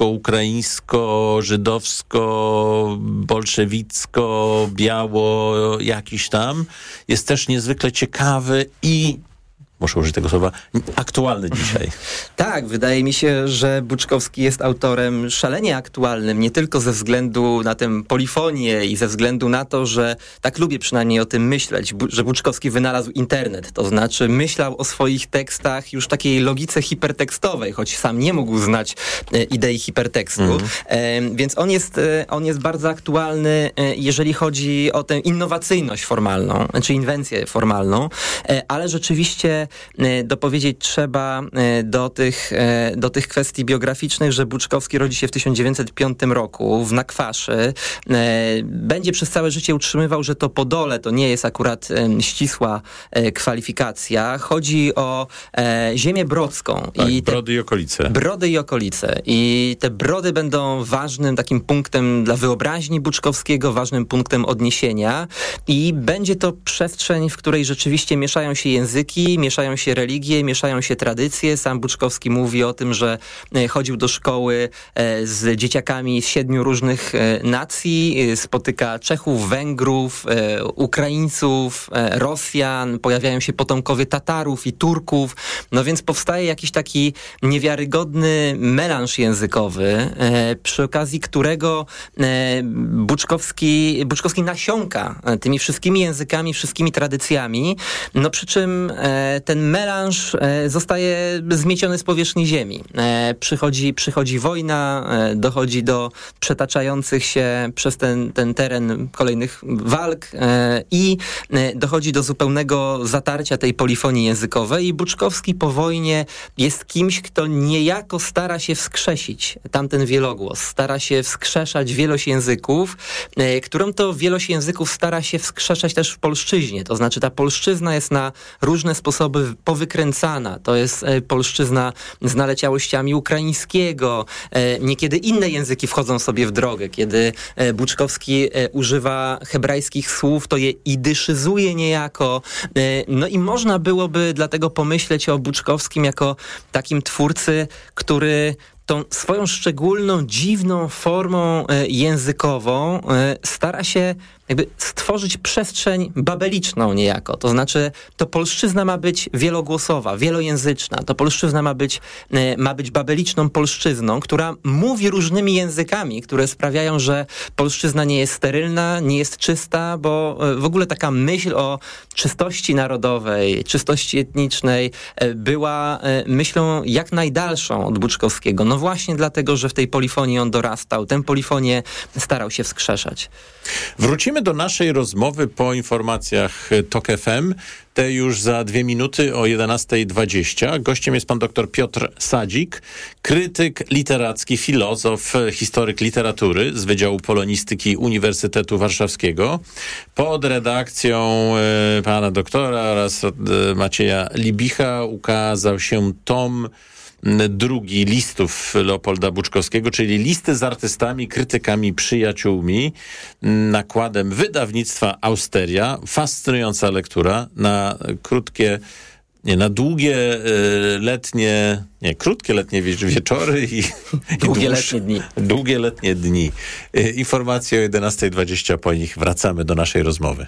polsko-ukraińsko-żydowsko-bolszewicko-biało jakiś tam jest też niezwykle ciekawy i muszę użyć tego słowa, aktualny dzisiaj. Tak, wydaje mi się, że Buczkowski jest autorem szalenie aktualnym, nie tylko ze względu na tę polifonię i ze względu na to, że tak lubię przynajmniej o tym myśleć, że Buczkowski wynalazł internet, to znaczy myślał o swoich tekstach już takiej logice hipertekstowej, choć sam nie mógł znać idei hipertekstu, więc on jest bardzo aktualny, jeżeli chodzi o tę innowacyjność formalną, czy inwencję formalną, ale rzeczywiście dopowiedzieć trzeba do tych kwestii biograficznych, że Buczkowski rodzi się w 1905 roku w Nakwaszy. Będzie przez całe życie utrzymywał, że to Podole to nie jest akurat ścisła kwalifikacja. Chodzi o ziemię brodzką. Tak, Brody i okolice. Brody i okolice. I te Brody będą ważnym takim punktem dla wyobraźni Buczkowskiego, ważnym punktem odniesienia i będzie to przestrzeń, w której rzeczywiście mieszają się języki, mieszają się religie, mieszają się tradycje. Sam Buczkowski mówi o tym, że chodził do szkoły z dzieciakami z 7 różnych nacji, spotyka Czechów, Węgrów, Ukraińców, Rosjan, pojawiają się potomkowie Tatarów i Turków, no więc powstaje jakiś taki niewiarygodny melanż językowy, przy okazji którego Buczkowski nasiąka tymi wszystkimi językami, wszystkimi tradycjami, no przy czym ten melanż zostaje zmieciony z powierzchni ziemi. Przychodzi wojna, dochodzi do przetaczających się przez ten teren kolejnych walk i dochodzi do zupełnego zatarcia tej polifonii językowej i Buczkowski po wojnie jest kimś, kto niejako stara się wskrzesić tamten wielogłos, stara się wskrzeszać wielość języków, którą to wielość języków stara się wskrzeszać też w polszczyźnie. To znaczy ta polszczyzna jest na różne sposoby powykręcana. To jest polszczyzna z naleciałościami ukraińskiego. Niekiedy inne języki wchodzą sobie w drogę. Kiedy Buczkowski używa hebrajskich słów, to je idyszyzuje niejako. No i można byłoby dlatego pomyśleć o Buczkowskim jako takim twórcy, który tą swoją szczególną, dziwną formą językową stara się jakby stworzyć przestrzeń babeliczną niejako. To znaczy, to polszczyzna ma być wielogłosowa, wielojęzyczna. To polszczyzna ma być babeliczną polszczyzną, która mówi różnymi językami, które sprawiają, że polszczyzna nie jest sterylna, nie jest czysta, bo w ogóle taka myśl o czystości narodowej, czystości etnicznej była myślą jak najdalszą od Buczkowskiego. No właśnie dlatego, że w tej polifonii on dorastał. Tę polifonię starał się wskrzeszać. Wrócimy do naszej rozmowy po informacjach TOK FM. Te już za 2 minuty o 11:20. Gościem jest pan dr Piotr Sadzik, krytyk literacki, filozof, historyk literatury z Wydziału Polonistyki Uniwersytetu Warszawskiego. Pod redakcją pana doktora oraz Macieja Libicha ukazał się tom drugi listów Leopolda Buczkowskiego, czyli listy z artystami, krytykami, przyjaciółmi, nakładem wydawnictwa Austeria. Fascynująca lektura na krótkie, krótkie letnie wieczory i długie letnie dni. Informacje o 11:20, po nich wracamy do naszej rozmowy.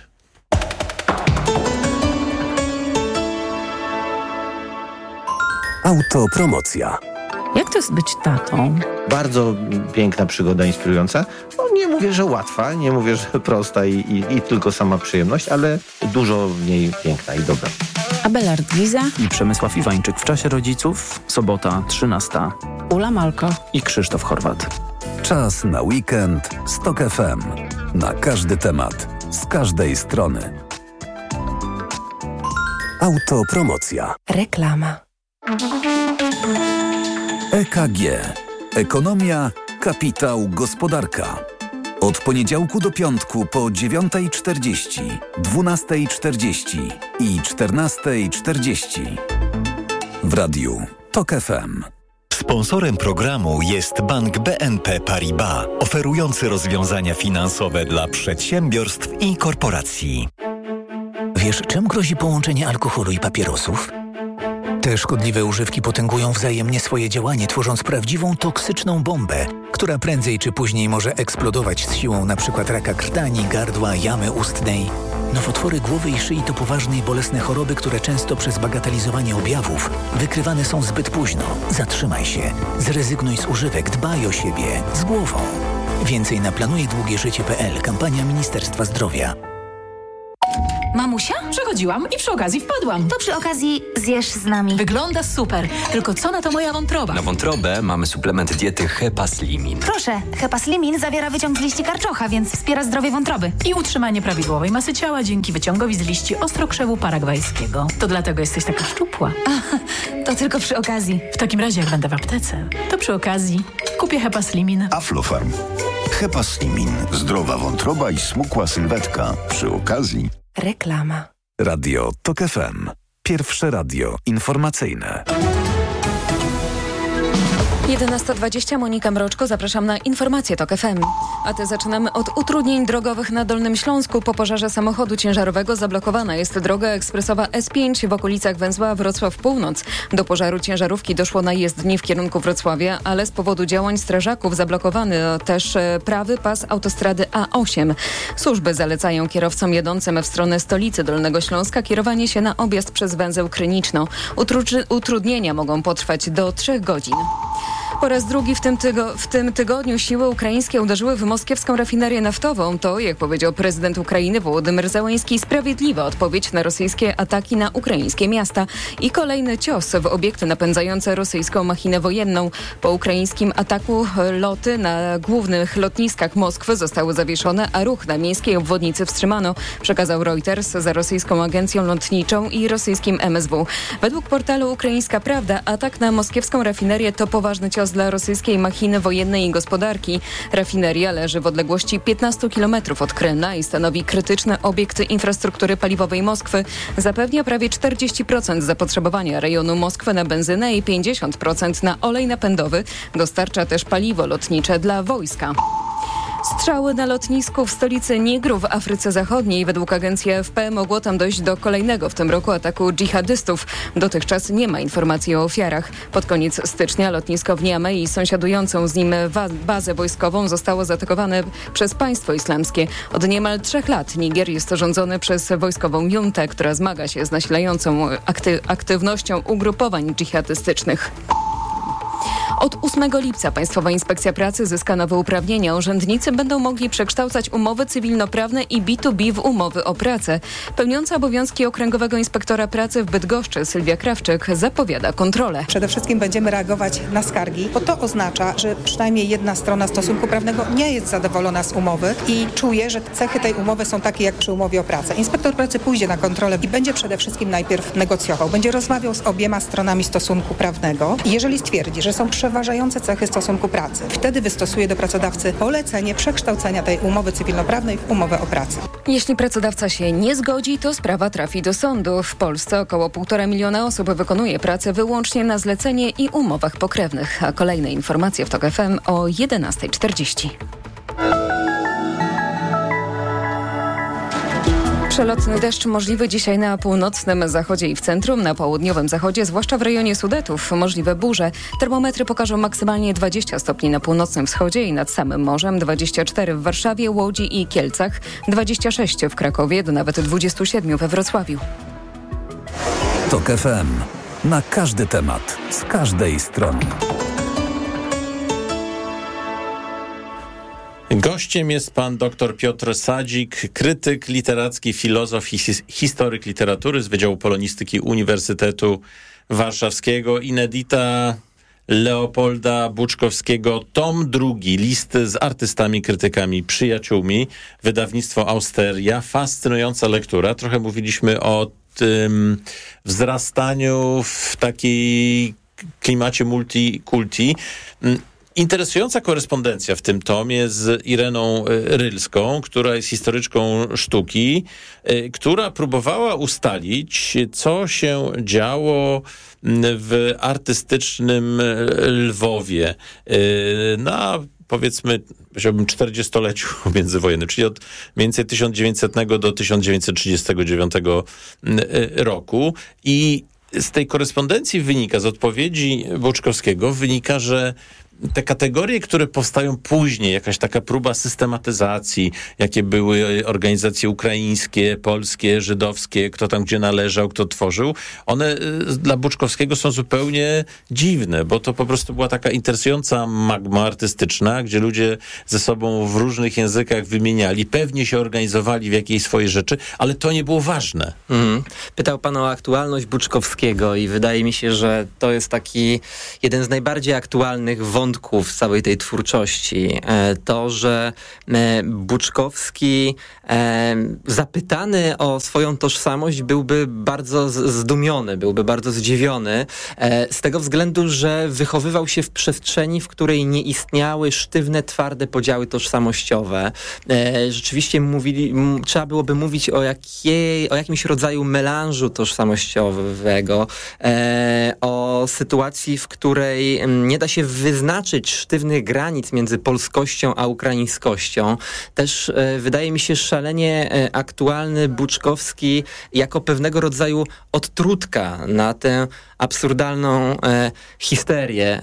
Autopromocja. Jak to jest być tatą? Bardzo piękna przygoda, inspirująca. No, nie mówię, że łatwa, nie mówię, że prosta i tylko sama przyjemność, ale dużo w niej piękna i dobra. Abelard Giza i Przemysław Iwańczyk w czasie rodziców, sobota 13. Ula Malko i Krzysztof Chorwat. Czas na weekend z TOK FM. Na każdy temat, z każdej strony. Autopromocja. Reklama. EKG. Ekonomia, kapitał, gospodarka. Od poniedziałku do piątku po 9:40, 12:40 i 14:40. W radiu TOK FM. Sponsorem programu jest Bank BNP Paribas, oferujący rozwiązania finansowe dla przedsiębiorstw i korporacji. Wiesz, czym grozi połączenie alkoholu i papierosów? Te szkodliwe używki potęgują wzajemnie swoje działanie, tworząc prawdziwą toksyczną bombę, która prędzej czy później może eksplodować z siłą np. raka krtani, gardła, jamy ustnej. Nowotwory głowy i szyi to poważne i bolesne choroby, które często przez bagatelizowanie objawów wykrywane są zbyt późno. Zatrzymaj się, zrezygnuj z używek, dbaj o siebie, z głową. Więcej na planujedługieżycie.pl, kampania Ministerstwa Zdrowia. Mamusia? Przechodziłam i przy okazji wpadłam. To przy okazji zjesz z nami. Wygląda super, tylko co na to moja wątroba? Na wątrobę mamy suplement diety Hepaslimin. Proszę, Hepaslimin zawiera wyciąg z liści karczocha, więc wspiera zdrowie wątroby. I utrzymanie prawidłowej masy ciała dzięki wyciągowi z liści ostrokrzewu paragwajskiego. To dlatego jesteś taka szczupła. To tylko przy okazji. W takim razie jak będę w aptece, to przy okazji kupię Hepaslimin. Aflofarm. Hepaslimin. Zdrowa wątroba i smukła sylwetka. Przy okazji. Reklama. Radio TOK FM. Pierwsze radio informacyjne. 11:20, Monika Mroczko, zapraszam na informacje TOK FM. A te zaczynamy od utrudnień drogowych na Dolnym Śląsku. Po pożarze samochodu ciężarowego zablokowana jest droga ekspresowa S5 w okolicach węzła Wrocław Północ. Do pożaru ciężarówki doszło na jezdni w kierunku Wrocławia, ale z powodu działań strażaków zablokowany też prawy pas autostrady A8. Służby zalecają kierowcom jadącym w stronę stolicy Dolnego Śląska kierowanie się na objazd przez węzeł Kryniczno. Utrudnienia mogą potrwać do 3 godzin. Po raz drugi w tym tygodniu siły ukraińskie uderzyły w moskiewską rafinerię naftową. To, jak powiedział prezydent Ukrainy Wołodymyr Zełenski, sprawiedliwa odpowiedź na rosyjskie ataki na ukraińskie miasta i kolejny cios w obiekty napędzające rosyjską machinę wojenną. Po ukraińskim ataku loty na głównych lotniskach Moskwy zostały zawieszone, a ruch na miejskiej obwodnicy wstrzymano, przekazał Reuters za rosyjską agencją lotniczą i rosyjskim MSW. Według portalu Ukraińska Prawda atak na moskiewską rafinerię to poważny cios dla rosyjskiej machiny wojennej i gospodarki. Rafineria leży w odległości 15 km od Kremla i stanowi krytyczny obiekt infrastruktury paliwowej Moskwy. Zapewnia prawie 40% zapotrzebowania rejonu Moskwy na benzynę i 50% na olej napędowy. Dostarcza też paliwo lotnicze dla wojska. Strzały na lotnisku w stolicy Nigru w Afryce Zachodniej. Według agencji AFP mogło tam dojść do kolejnego w tym roku ataku dżihadystów. Dotychczas nie ma informacji o ofiarach. Pod koniec stycznia lotnisko w Niamey i sąsiadującą z nim bazę wojskową zostało zaatakowane przez państwo islamskie. Od niemal 3 lat Niger jest rządzony przez wojskową juntę, która zmaga się z nasilającą aktywnością ugrupowań dżihadystycznych. Od 8 lipca Państwowa Inspekcja Pracy zyska nowe uprawnienia. Urzędnicy będą mogli przekształcać umowy cywilnoprawne i B2B w umowy o pracę. Pełniąca obowiązki Okręgowego Inspektora Pracy w Bydgoszczy Sylwia Krawczyk zapowiada kontrolę. Przede wszystkim będziemy reagować na skargi, bo to oznacza, że przynajmniej jedna strona stosunku prawnego nie jest zadowolona z umowy i czuje, że cechy tej umowy są takie jak przy umowie o pracę. Inspektor pracy pójdzie na kontrolę i będzie przede wszystkim najpierw negocjował. Będzie rozmawiał z obiema stronami stosunku prawnego i jeżeli stwierdzi, że są przeważające cechy stosunku pracy, wtedy wystosuje do pracodawcy polecenie przekształcenia tej umowy cywilnoprawnej w umowę o pracę. Jeśli pracodawca się nie zgodzi, to sprawa trafi do sądu. W Polsce około 1,5 miliona osób wykonuje pracę wyłącznie na zlecenie i umowach pokrewnych. A kolejne informacje w TOK FM o 11:40. Przelotny deszcz możliwy dzisiaj na północnym zachodzie i w centrum, na południowym zachodzie, zwłaszcza w rejonie Sudetów. Możliwe burze. Termometry pokażą maksymalnie 20 stopni na północnym wschodzie i nad samym morzem, 24 w Warszawie, Łodzi i Kielcach, 26 w Krakowie, do nawet 27 we Wrocławiu. TOK FM. Na każdy temat, z każdej strony. Gościem jest pan dr Piotr Sadzik, krytyk literacki, filozof i historyk literatury z Wydziału Polonistyki Uniwersytetu Warszawskiego. Inedita Leopolda Buczkowskiego, tom 2, listy z artystami, krytykami, przyjaciółmi, wydawnictwo Austeria. Fascynująca lektura. Trochę mówiliśmy o wzrastaniu w takiej klimacie multikulti. Interesująca korespondencja w tym tomie z Ireną Rylską, która jest historyczką sztuki, która próbowała ustalić, co się działo w artystycznym Lwowie na, powiedzmy, powiedziałbym 40-leciu międzywojennym, czyli od mniej więcej 1900 do 1939 roku. I z tej korespondencji wynika, z odpowiedzi Buczkowskiego wynika, że te kategorie, które powstają później, jakaś taka próba systematyzacji, jakie były organizacje ukraińskie, polskie, żydowskie, kto tam gdzie należał, kto tworzył, one dla Buczkowskiego są zupełnie dziwne, bo to po prostu była taka interesująca magma artystyczna, gdzie ludzie ze sobą w różnych językach wymieniali, pewnie się organizowali w jakiejś swojej rzeczy, ale to nie było ważne. Pytał pan o aktualność Buczkowskiego i wydaje mi się, że to jest taki jeden z najbardziej aktualnych wątków całej tej twórczości. To, że Buczkowski zapytany o swoją tożsamość byłby bardzo zdumiony, byłby bardzo zdziwiony z tego względu, że wychowywał się w przestrzeni, w której nie istniały sztywne, twarde podziały tożsamościowe. Rzeczywiście trzeba byłoby mówić o jakimś rodzaju melanżu tożsamościowego, o sytuacji, w której nie da się wyznaczyć sztywnych granic między polskością a ukraińskością. Też wydaje mi się szalenie aktualny Buczkowski jako pewnego rodzaju odtrutka na tę absurdalną histerię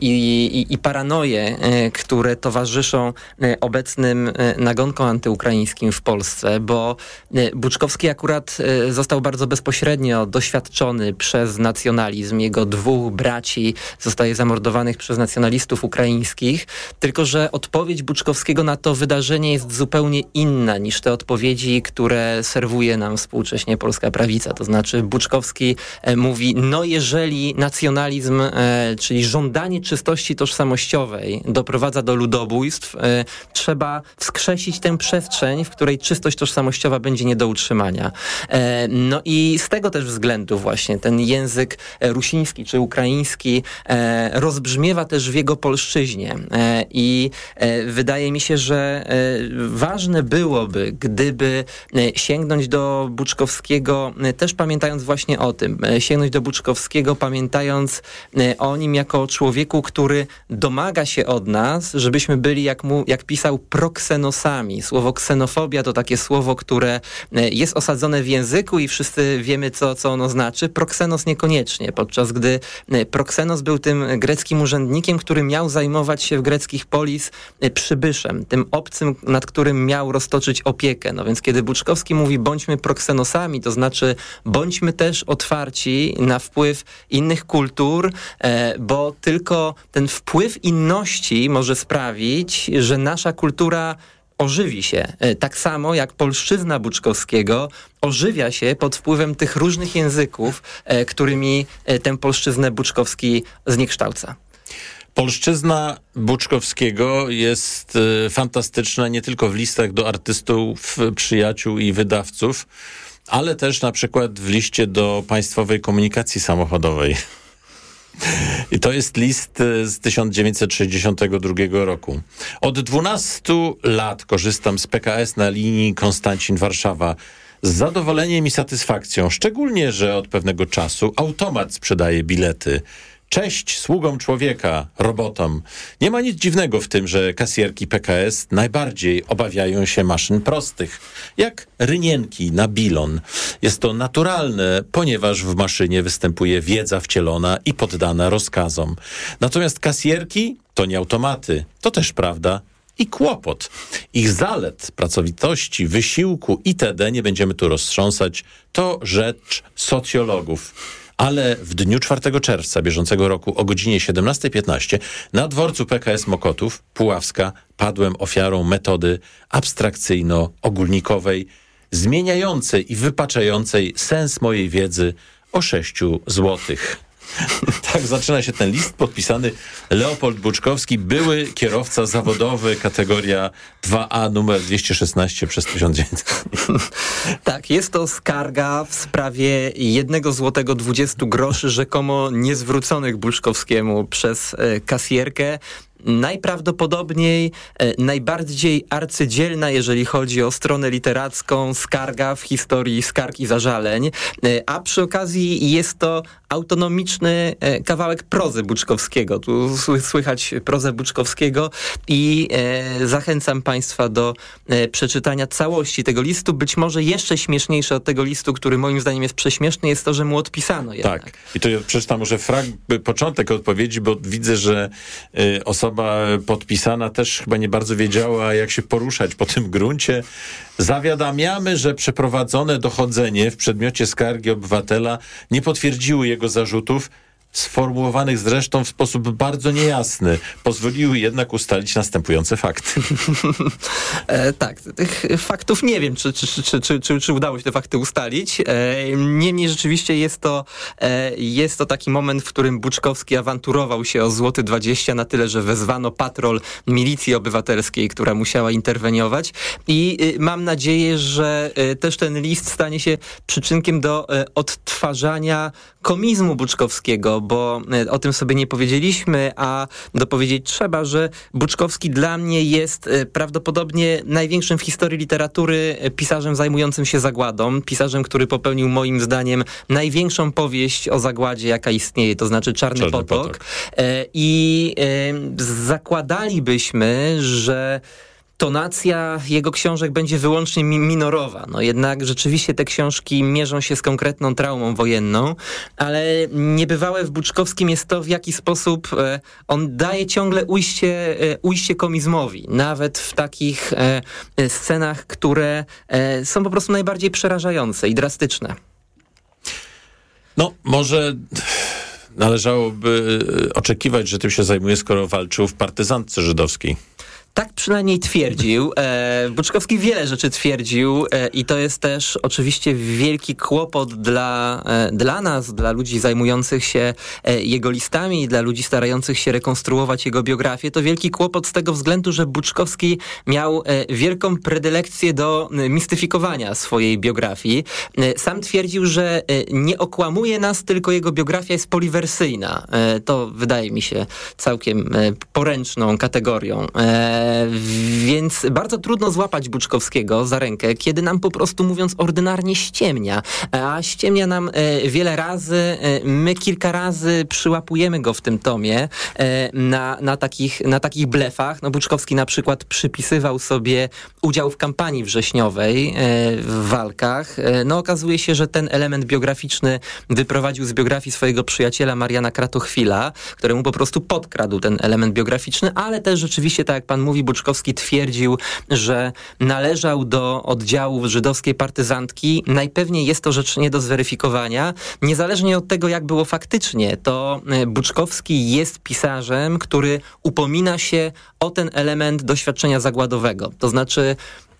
i paranoję, które towarzyszą obecnym nagonkom antyukraińskim w Polsce, bo Buczkowski akurat został bardzo bezpośrednio doświadczony przez nacjonalizm. Jego dwóch braci zostaje zamordowanych przez nacjonalistów ukraińskich, tylko że odpowiedź Buczkowskiego na to wydarzenie jest zupełnie inna niż te odpowiedzi, które serwuje nam współcześnie polska prawica. To znaczy Buczkowski mówi, jeżeli nacjonalizm, czyli żądanie czystości tożsamościowej doprowadza do ludobójstw, trzeba wskrzesić tę przestrzeń, w której czystość tożsamościowa będzie nie do utrzymania. No i z tego też względu właśnie ten język rusiński czy ukraiński rozbrzmiewa też w jego polszczyźnie. I wydaje mi się, że ważne byłoby, gdyby sięgnąć do Buczkowskiego, też pamiętając właśnie o tym, sięgnąć do Buczkowskiego, pamiętając o nim jako człowieku, który domaga się od nas, żebyśmy byli, jak pisał, proksenosami. Słowo ksenofobia to takie słowo, które jest osadzone w języku i wszyscy wiemy, co ono znaczy. Proksenos niekoniecznie, podczas gdy proksenos był tym greckim urzędnikiem, który miał zajmować się w greckich polis przybyszem, tym obcym, nad którym miał roztoczyć opiekę. No więc kiedy Buczkowski mówi bądźmy proksenosami, to znaczy bądźmy też otwarci na wpływ innych kultur, bo tylko ten wpływ inności może sprawić, że nasza kultura ożywi się. Tak samo jak polszczyzna Buczkowskiego ożywia się pod wpływem tych różnych języków, którymi tę polszczyznę Buczkowski zniekształca. Polszczyzna Buczkowskiego jest fantastyczna nie tylko w listach do artystów, przyjaciół i wydawców, ale też na przykład w liście do Państwowej Komunikacji Samochodowej. I to jest list z 1962 roku. Od 12 lat korzystam z PKS na linii Konstancin-Warszawa z zadowoleniem i satysfakcją, szczególnie, że od pewnego czasu automat sprzedaje bilety. Cześć sługom człowieka, robotom. Nie ma nic dziwnego w tym, że kasjerki PKS najbardziej obawiają się maszyn prostych, jak rynienki na bilon. Jest to naturalne, ponieważ w maszynie występuje wiedza wcielona i poddana rozkazom. Natomiast kasjerki to nie automaty, to też prawda i kłopot. Ich zalet, pracowitości, wysiłku itd. nie będziemy tu roztrząsać. To rzecz socjologów. Ale w dniu 4 czerwca bieżącego roku o godzinie 17:15 na dworcu PKS Mokotów, Puławska, padłem ofiarą metody abstrakcyjno-ogólnikowej, zmieniającej i wypaczającej sens mojej wiedzy o 6 złotych. Tak zaczyna się ten list podpisany Leopold Buczkowski, były kierowca zawodowy, kategoria 2A, numer 216/1900. Tak, jest to skarga w sprawie 1 zł 20 groszy rzekomo niezwróconych Buczkowskiemu przez kasjerkę. Najprawdopodobniej najbardziej arcydzielna, jeżeli chodzi o stronę literacką, skarga w historii skarg i zażaleń, a przy okazji jest to autonomiczny kawałek prozy Buczkowskiego. Tu słychać prozę Buczkowskiego i zachęcam Państwa do przeczytania całości tego listu. Być może jeszcze śmieszniejsze od tego listu, który moim zdaniem jest prześmieszny, jest to, że mu odpisano jednak. Tak. I to ja przeczytam może początek odpowiedzi, bo widzę, że osoba podpisana też chyba nie bardzo wiedziała, jak się poruszać po tym gruncie. Zawiadamiamy, że przeprowadzone dochodzenie w przedmiocie skargi obywatela nie potwierdziły jego zarzutów, sformułowanych zresztą w sposób bardzo niejasny. Pozwoliły jednak ustalić następujące fakty. Tak, tych faktów nie wiem, czy udało się te fakty ustalić. Niemniej rzeczywiście jest to taki moment, w którym Buczkowski awanturował się o złoty 20 na tyle, że wezwano patrol milicji obywatelskiej, która musiała interweniować i mam nadzieję, że też ten list stanie się przyczynkiem do odtwarzania komizmu Buczkowskiego, bo o tym sobie nie powiedzieliśmy, a dopowiedzieć trzeba, że Buczkowski dla mnie jest prawdopodobnie największym w historii literatury pisarzem zajmującym się zagładą, pisarzem, który popełnił moim zdaniem największą powieść o zagładzie, jaka istnieje, to znaczy Czarny Potok. I zakładalibyśmy, że tonacja jego książek będzie wyłącznie minorowa. No jednak rzeczywiście te książki mierzą się z konkretną traumą wojenną, ale niebywałe w Buczkowskim jest to, w jaki sposób on daje ciągle ujście komizmowi. Nawet w takich scenach, które są po prostu najbardziej przerażające i drastyczne. No, może należałoby oczekiwać, że tym się zajmuje, skoro walczył w partyzantce żydowskiej. Tak przynajmniej twierdził. Buczkowski wiele rzeczy twierdził i to jest też oczywiście wielki kłopot dla nas, dla ludzi zajmujących się jego listami, dla ludzi starających się rekonstruować jego biografię. To wielki kłopot z tego względu, że Buczkowski miał wielką predylekcję do mistyfikowania swojej biografii. Sam twierdził, że nie okłamuje nas, tylko jego biografia jest poliwersyjna. To wydaje mi się całkiem poręczną kategorią. Więc bardzo trudno złapać Buczkowskiego za rękę, kiedy nam po prostu, mówiąc ordynarnie, ściemnia. A ściemnia nam wiele razy. My kilka razy przyłapujemy go w tym tomie na takich blefach. No, Buczkowski na przykład przypisywał sobie udział w kampanii wrześniowej w walkach. No, okazuje się, że ten element biograficzny wyprowadził z biografii swojego przyjaciela Mariana Kratochwila, któremu po prostu podkradł ten element biograficzny, ale też rzeczywiście, tak jak pan mówi, Buczkowski twierdził, że należał do oddziału żydowskiej partyzantki. Najpewniej jest to rzecz nie do zweryfikowania. Niezależnie od tego, jak było faktycznie, to Buczkowski jest pisarzem, który upomina się o ten element doświadczenia zagładowego. To znaczy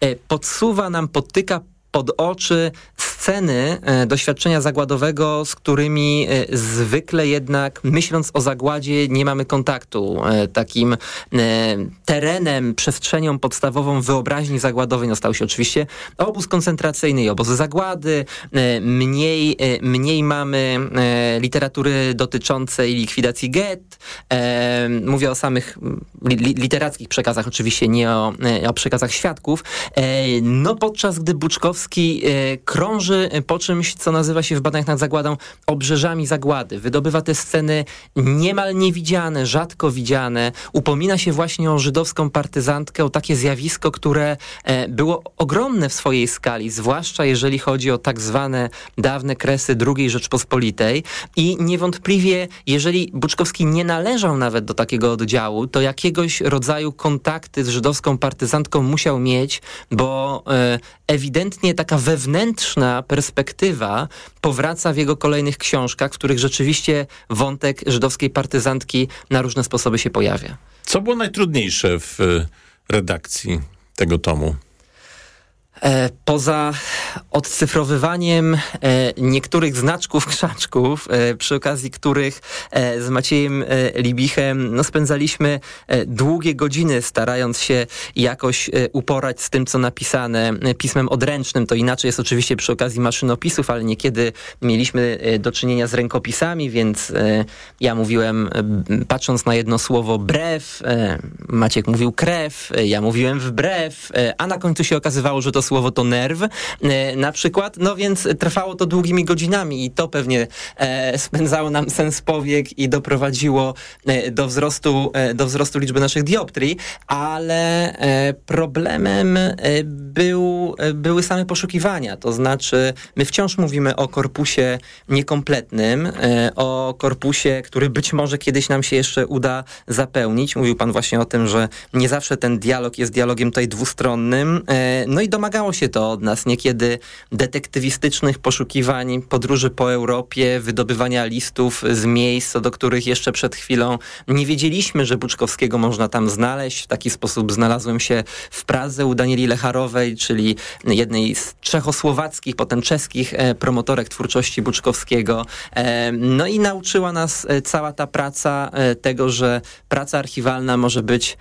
podtyka pod oczy sceny doświadczenia zagładowego, z którymi zwykle jednak, myśląc o zagładzie, nie mamy kontaktu. Takim terenem, przestrzenią podstawową wyobraźni zagładowej stał się oczywiście obóz koncentracyjny i obozy zagłady. Mniej mamy literatury dotyczącej likwidacji gett. Mówię o samych literackich przekazach, oczywiście nie o przekazach świadków. No podczas gdy Buczkowski krąży po czymś, co nazywa się w badaniach nad zagładą obrzeżami zagłady. Wydobywa te sceny niemal niewidziane, rzadko widziane. Upomina się właśnie o żydowską partyzantkę, o takie zjawisko, które było ogromne w swojej skali, zwłaszcza jeżeli chodzi o tak zwane dawne kresy II Rzeczpospolitej. I niewątpliwie, jeżeli Buczkowski nie należał nawet do takiego oddziału, to jakiegoś rodzaju kontakty z żydowską partyzantką musiał mieć, bo ewidentnie taka wewnętrzna perspektywa powraca w jego kolejnych książkach, w których rzeczywiście wątek żydowskiej partyzantki na różne sposoby się pojawia. Co było najtrudniejsze w redakcji tego tomu? Poza odcyfrowywaniem niektórych znaczków, krzaczków, przy okazji których z Maciejem Libichem spędzaliśmy długie godziny, starając się jakoś uporać z tym, co napisane pismem odręcznym. To inaczej jest oczywiście przy okazji maszynopisów, ale niekiedy mieliśmy do czynienia z rękopisami, więc ja mówiłem, patrząc na jedno słowo, brew, Maciek mówił krew, ja mówiłem wbrew, a na końcu się okazywało, że to słowo to nerw na przykład, więc trwało to długimi godzinami i to pewnie spędzało nam sens powiek i doprowadziło do wzrostu liczby naszych dioptrii, ale problemem były same poszukiwania, to znaczy my wciąż mówimy o korpusie niekompletnym, o korpusie, który być może kiedyś nam się jeszcze uda zapełnić. Mówił pan właśnie o tym, że nie zawsze ten dialog jest dialogiem tutaj dwustronnym, i domagało się to od nas niekiedy detektywistycznych poszukiwań, podróży po Europie, wydobywania listów z miejsc, do których jeszcze przed chwilą nie wiedzieliśmy, że Buczkowskiego można tam znaleźć. W taki sposób znalazłem się w Pradze u Danieli Lecharowej, czyli jednej z czechosłowackich, potem czeskich promotorek twórczości Buczkowskiego. I nauczyła nas cała ta praca tego, że praca archiwalna może być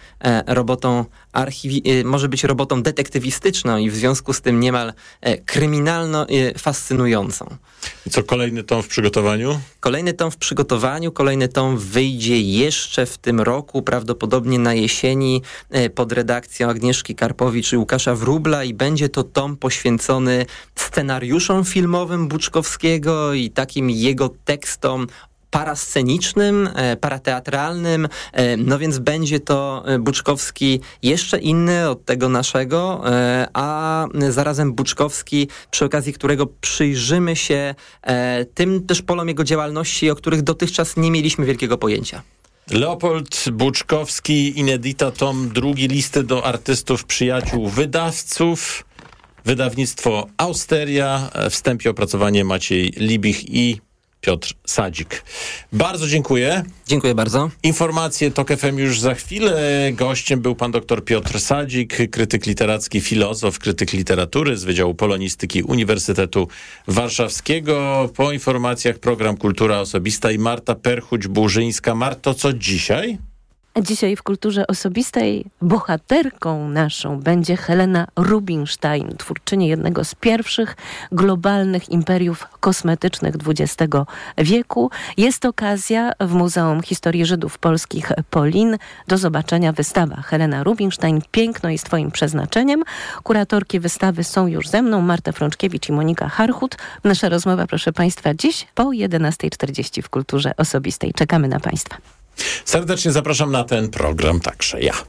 robotą detektywistyczną i w związku z tym niemal kryminalno-fascynującą. I co, kolejny tom w przygotowaniu? Kolejny tom wyjdzie jeszcze w tym roku, prawdopodobnie na jesieni, pod redakcją Agnieszki Karpowicz i Łukasza Wróbla i będzie to tom poświęcony scenariuszom filmowym Buczkowskiego i takim jego tekstom parascenicznym, parateatralnym, więc będzie to Buczkowski jeszcze inny od tego naszego, a zarazem Buczkowski, przy okazji którego przyjrzymy się tym też polom jego działalności, o których dotychczas nie mieliśmy wielkiego pojęcia. Leopold Buczkowski, Inedita, tom drugi, listy do artystów, przyjaciół, wydawców, wydawnictwo Austeria, wstępie opracowanie Maciej Libich i Piotr Sadzik. Bardzo dziękuję. Dziękuję bardzo. Informacje TOK FM już za chwilę. Gościem był pan dr Piotr Sadzik, krytyk literacki, filozof, krytyk literatury z Wydziału Polonistyki Uniwersytetu Warszawskiego. Po informacjach program Kultura Osobista i Marta Perchuć-Burzyńska. Marto, co dzisiaj? Dzisiaj w Kulturze Osobistej bohaterką naszą będzie Helena Rubinstein, twórczyni jednego z pierwszych globalnych imperiów kosmetycznych XX wieku. Jest okazja w Muzeum Historii Żydów Polskich Polin do zobaczenia wystawa Helena Rubinstein. Piękno jest twoim przeznaczeniem. Kuratorki wystawy są już ze mną, Marta Frączkiewicz i Monika Harchut. Nasza rozmowa, proszę państwa, dziś po 11:40 w Kulturze Osobistej. Czekamy na państwa. Serdecznie zapraszam na ten program, także ja.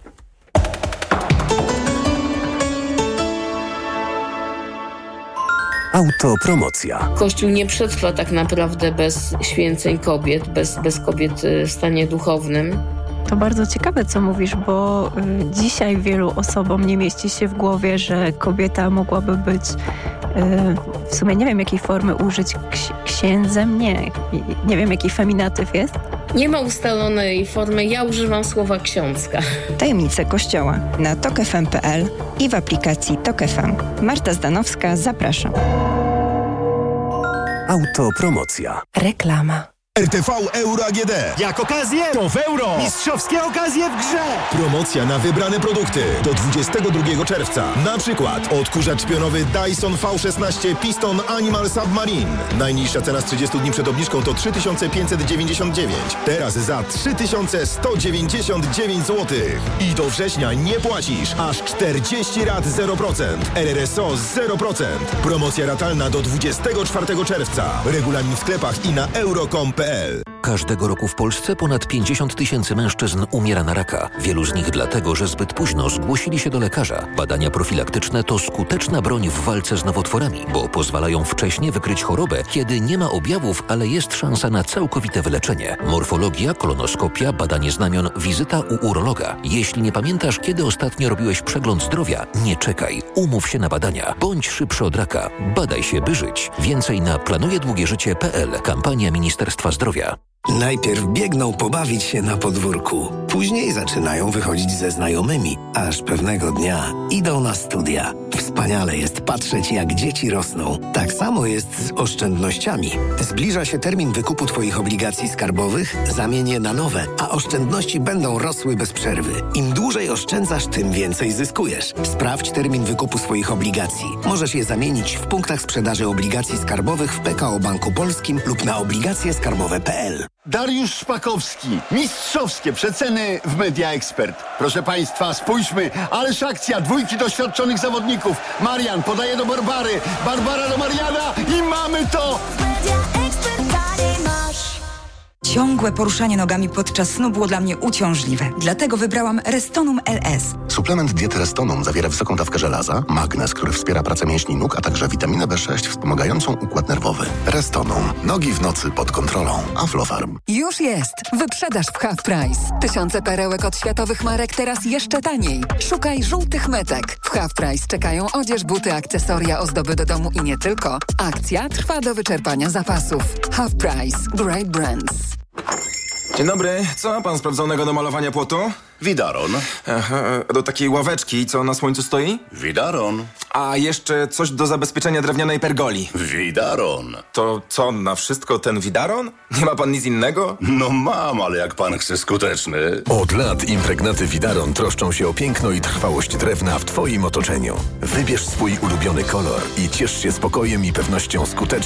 Autopromocja. Kościół nie przetrwa tak naprawdę bez święceń kobiet, bez kobiet w stanie duchownym. To bardzo ciekawe, co mówisz, bo dzisiaj wielu osobom nie mieści się w głowie, że kobieta mogłaby być, w sumie nie wiem jakiej formy użyć, księdzem, nie wiem jaki feminatyw jest. Nie ma ustalonej formy, ja używam słowa ksiądzka. Tajemnice Kościoła na tokfm.pl i w aplikacji Tok FM. Marta Zdanowska, zapraszam. Autopromocja. Reklama. RTV Euro AGD. Jak okazję? To w euro. Mistrzowskie okazje w grze. Promocja na wybrane produkty do 22 czerwca. Na przykład odkurzacz pionowy Dyson V16 Piston Animal Submarine. Najniższa cena z 30 dni przed obniżką to 3599. Teraz za 3199 zł. I do września nie płacisz. Aż 40 rat 0%. RRSO 0%. Promocja ratalna do 24 czerwca. Regulamin w sklepach i na euro.com.pl. Każdego roku w Polsce ponad 50 000 mężczyzn umiera na raka. Wielu z nich dlatego, że zbyt późno zgłosili się do lekarza. Badania profilaktyczne to skuteczna broń w walce z nowotworami, bo pozwalają wcześnie wykryć chorobę, kiedy nie ma objawów, ale jest szansa na całkowite wyleczenie. Morfologia, kolonoskopia, badanie znamion, wizyta u urologa. Jeśli nie pamiętasz, kiedy ostatnio robiłeś przegląd zdrowia, nie czekaj. Umów się na badania. Bądź szybszy od raka. Badaj się, by żyć. Więcej na planujedługieżycie.pl. Kampania Ministerstwa Zdrowia. Najpierw biegną pobawić się na podwórku. Później zaczynają wychodzić ze znajomymi, aż pewnego dnia idą na studia. Wspaniale jest patrzeć, jak dzieci rosną. Tak samo jest z oszczędnościami. Zbliża się termin wykupu Twoich obligacji skarbowych, zamień je na nowe, a oszczędności będą rosły bez przerwy. Im dłużej oszczędzasz, tym więcej zyskujesz. Sprawdź termin wykupu swoich obligacji. Możesz je zamienić w punktach sprzedaży obligacji skarbowych w PKO Banku Polskim lub na obligacjeskarbowe.pl. Dariusz Szpakowski. Mistrzowskie przeceny w Media Expert. Proszę Państwa, spójrzmy. Ależ akcja. 2 doświadczonych zawodników. Marian podaje do Barbary. Barbara do Mariana i mamy to! Ciągłe poruszanie nogami podczas snu było dla mnie uciążliwe. Dlatego wybrałam Restonum LS. Suplement diety Restonum zawiera wysoką dawkę żelaza, magnez, który wspiera pracę mięśni nóg, a także witaminę B6 wspomagającą układ nerwowy. Restonum. Nogi w nocy pod kontrolą. Aflofarm. Już jest! Wyprzedaż w Half Price. Tysiące perełek od światowych marek teraz jeszcze taniej. Szukaj żółtych metek. W Half Price czekają odzież, buty, akcesoria, ozdoby do domu i nie tylko. Akcja trwa do wyczerpania zapasów. Half Price. Great Brands. Dzień dobry. Co ma pan sprawdzonego do malowania płotu? Widaron. Aha, do takiej ławeczki, co na słońcu stoi? Widaron. A jeszcze coś do zabezpieczenia drewnianej pergoli. Widaron. To co, na wszystko ten Widaron? Nie ma pan nic innego? No mam, ale jak pan chce skuteczny. Od lat impregnaty Widaron troszczą się o piękno i trwałość drewna w Twoim otoczeniu. Wybierz swój ulubiony kolor i ciesz się spokojem i pewnością skutecznej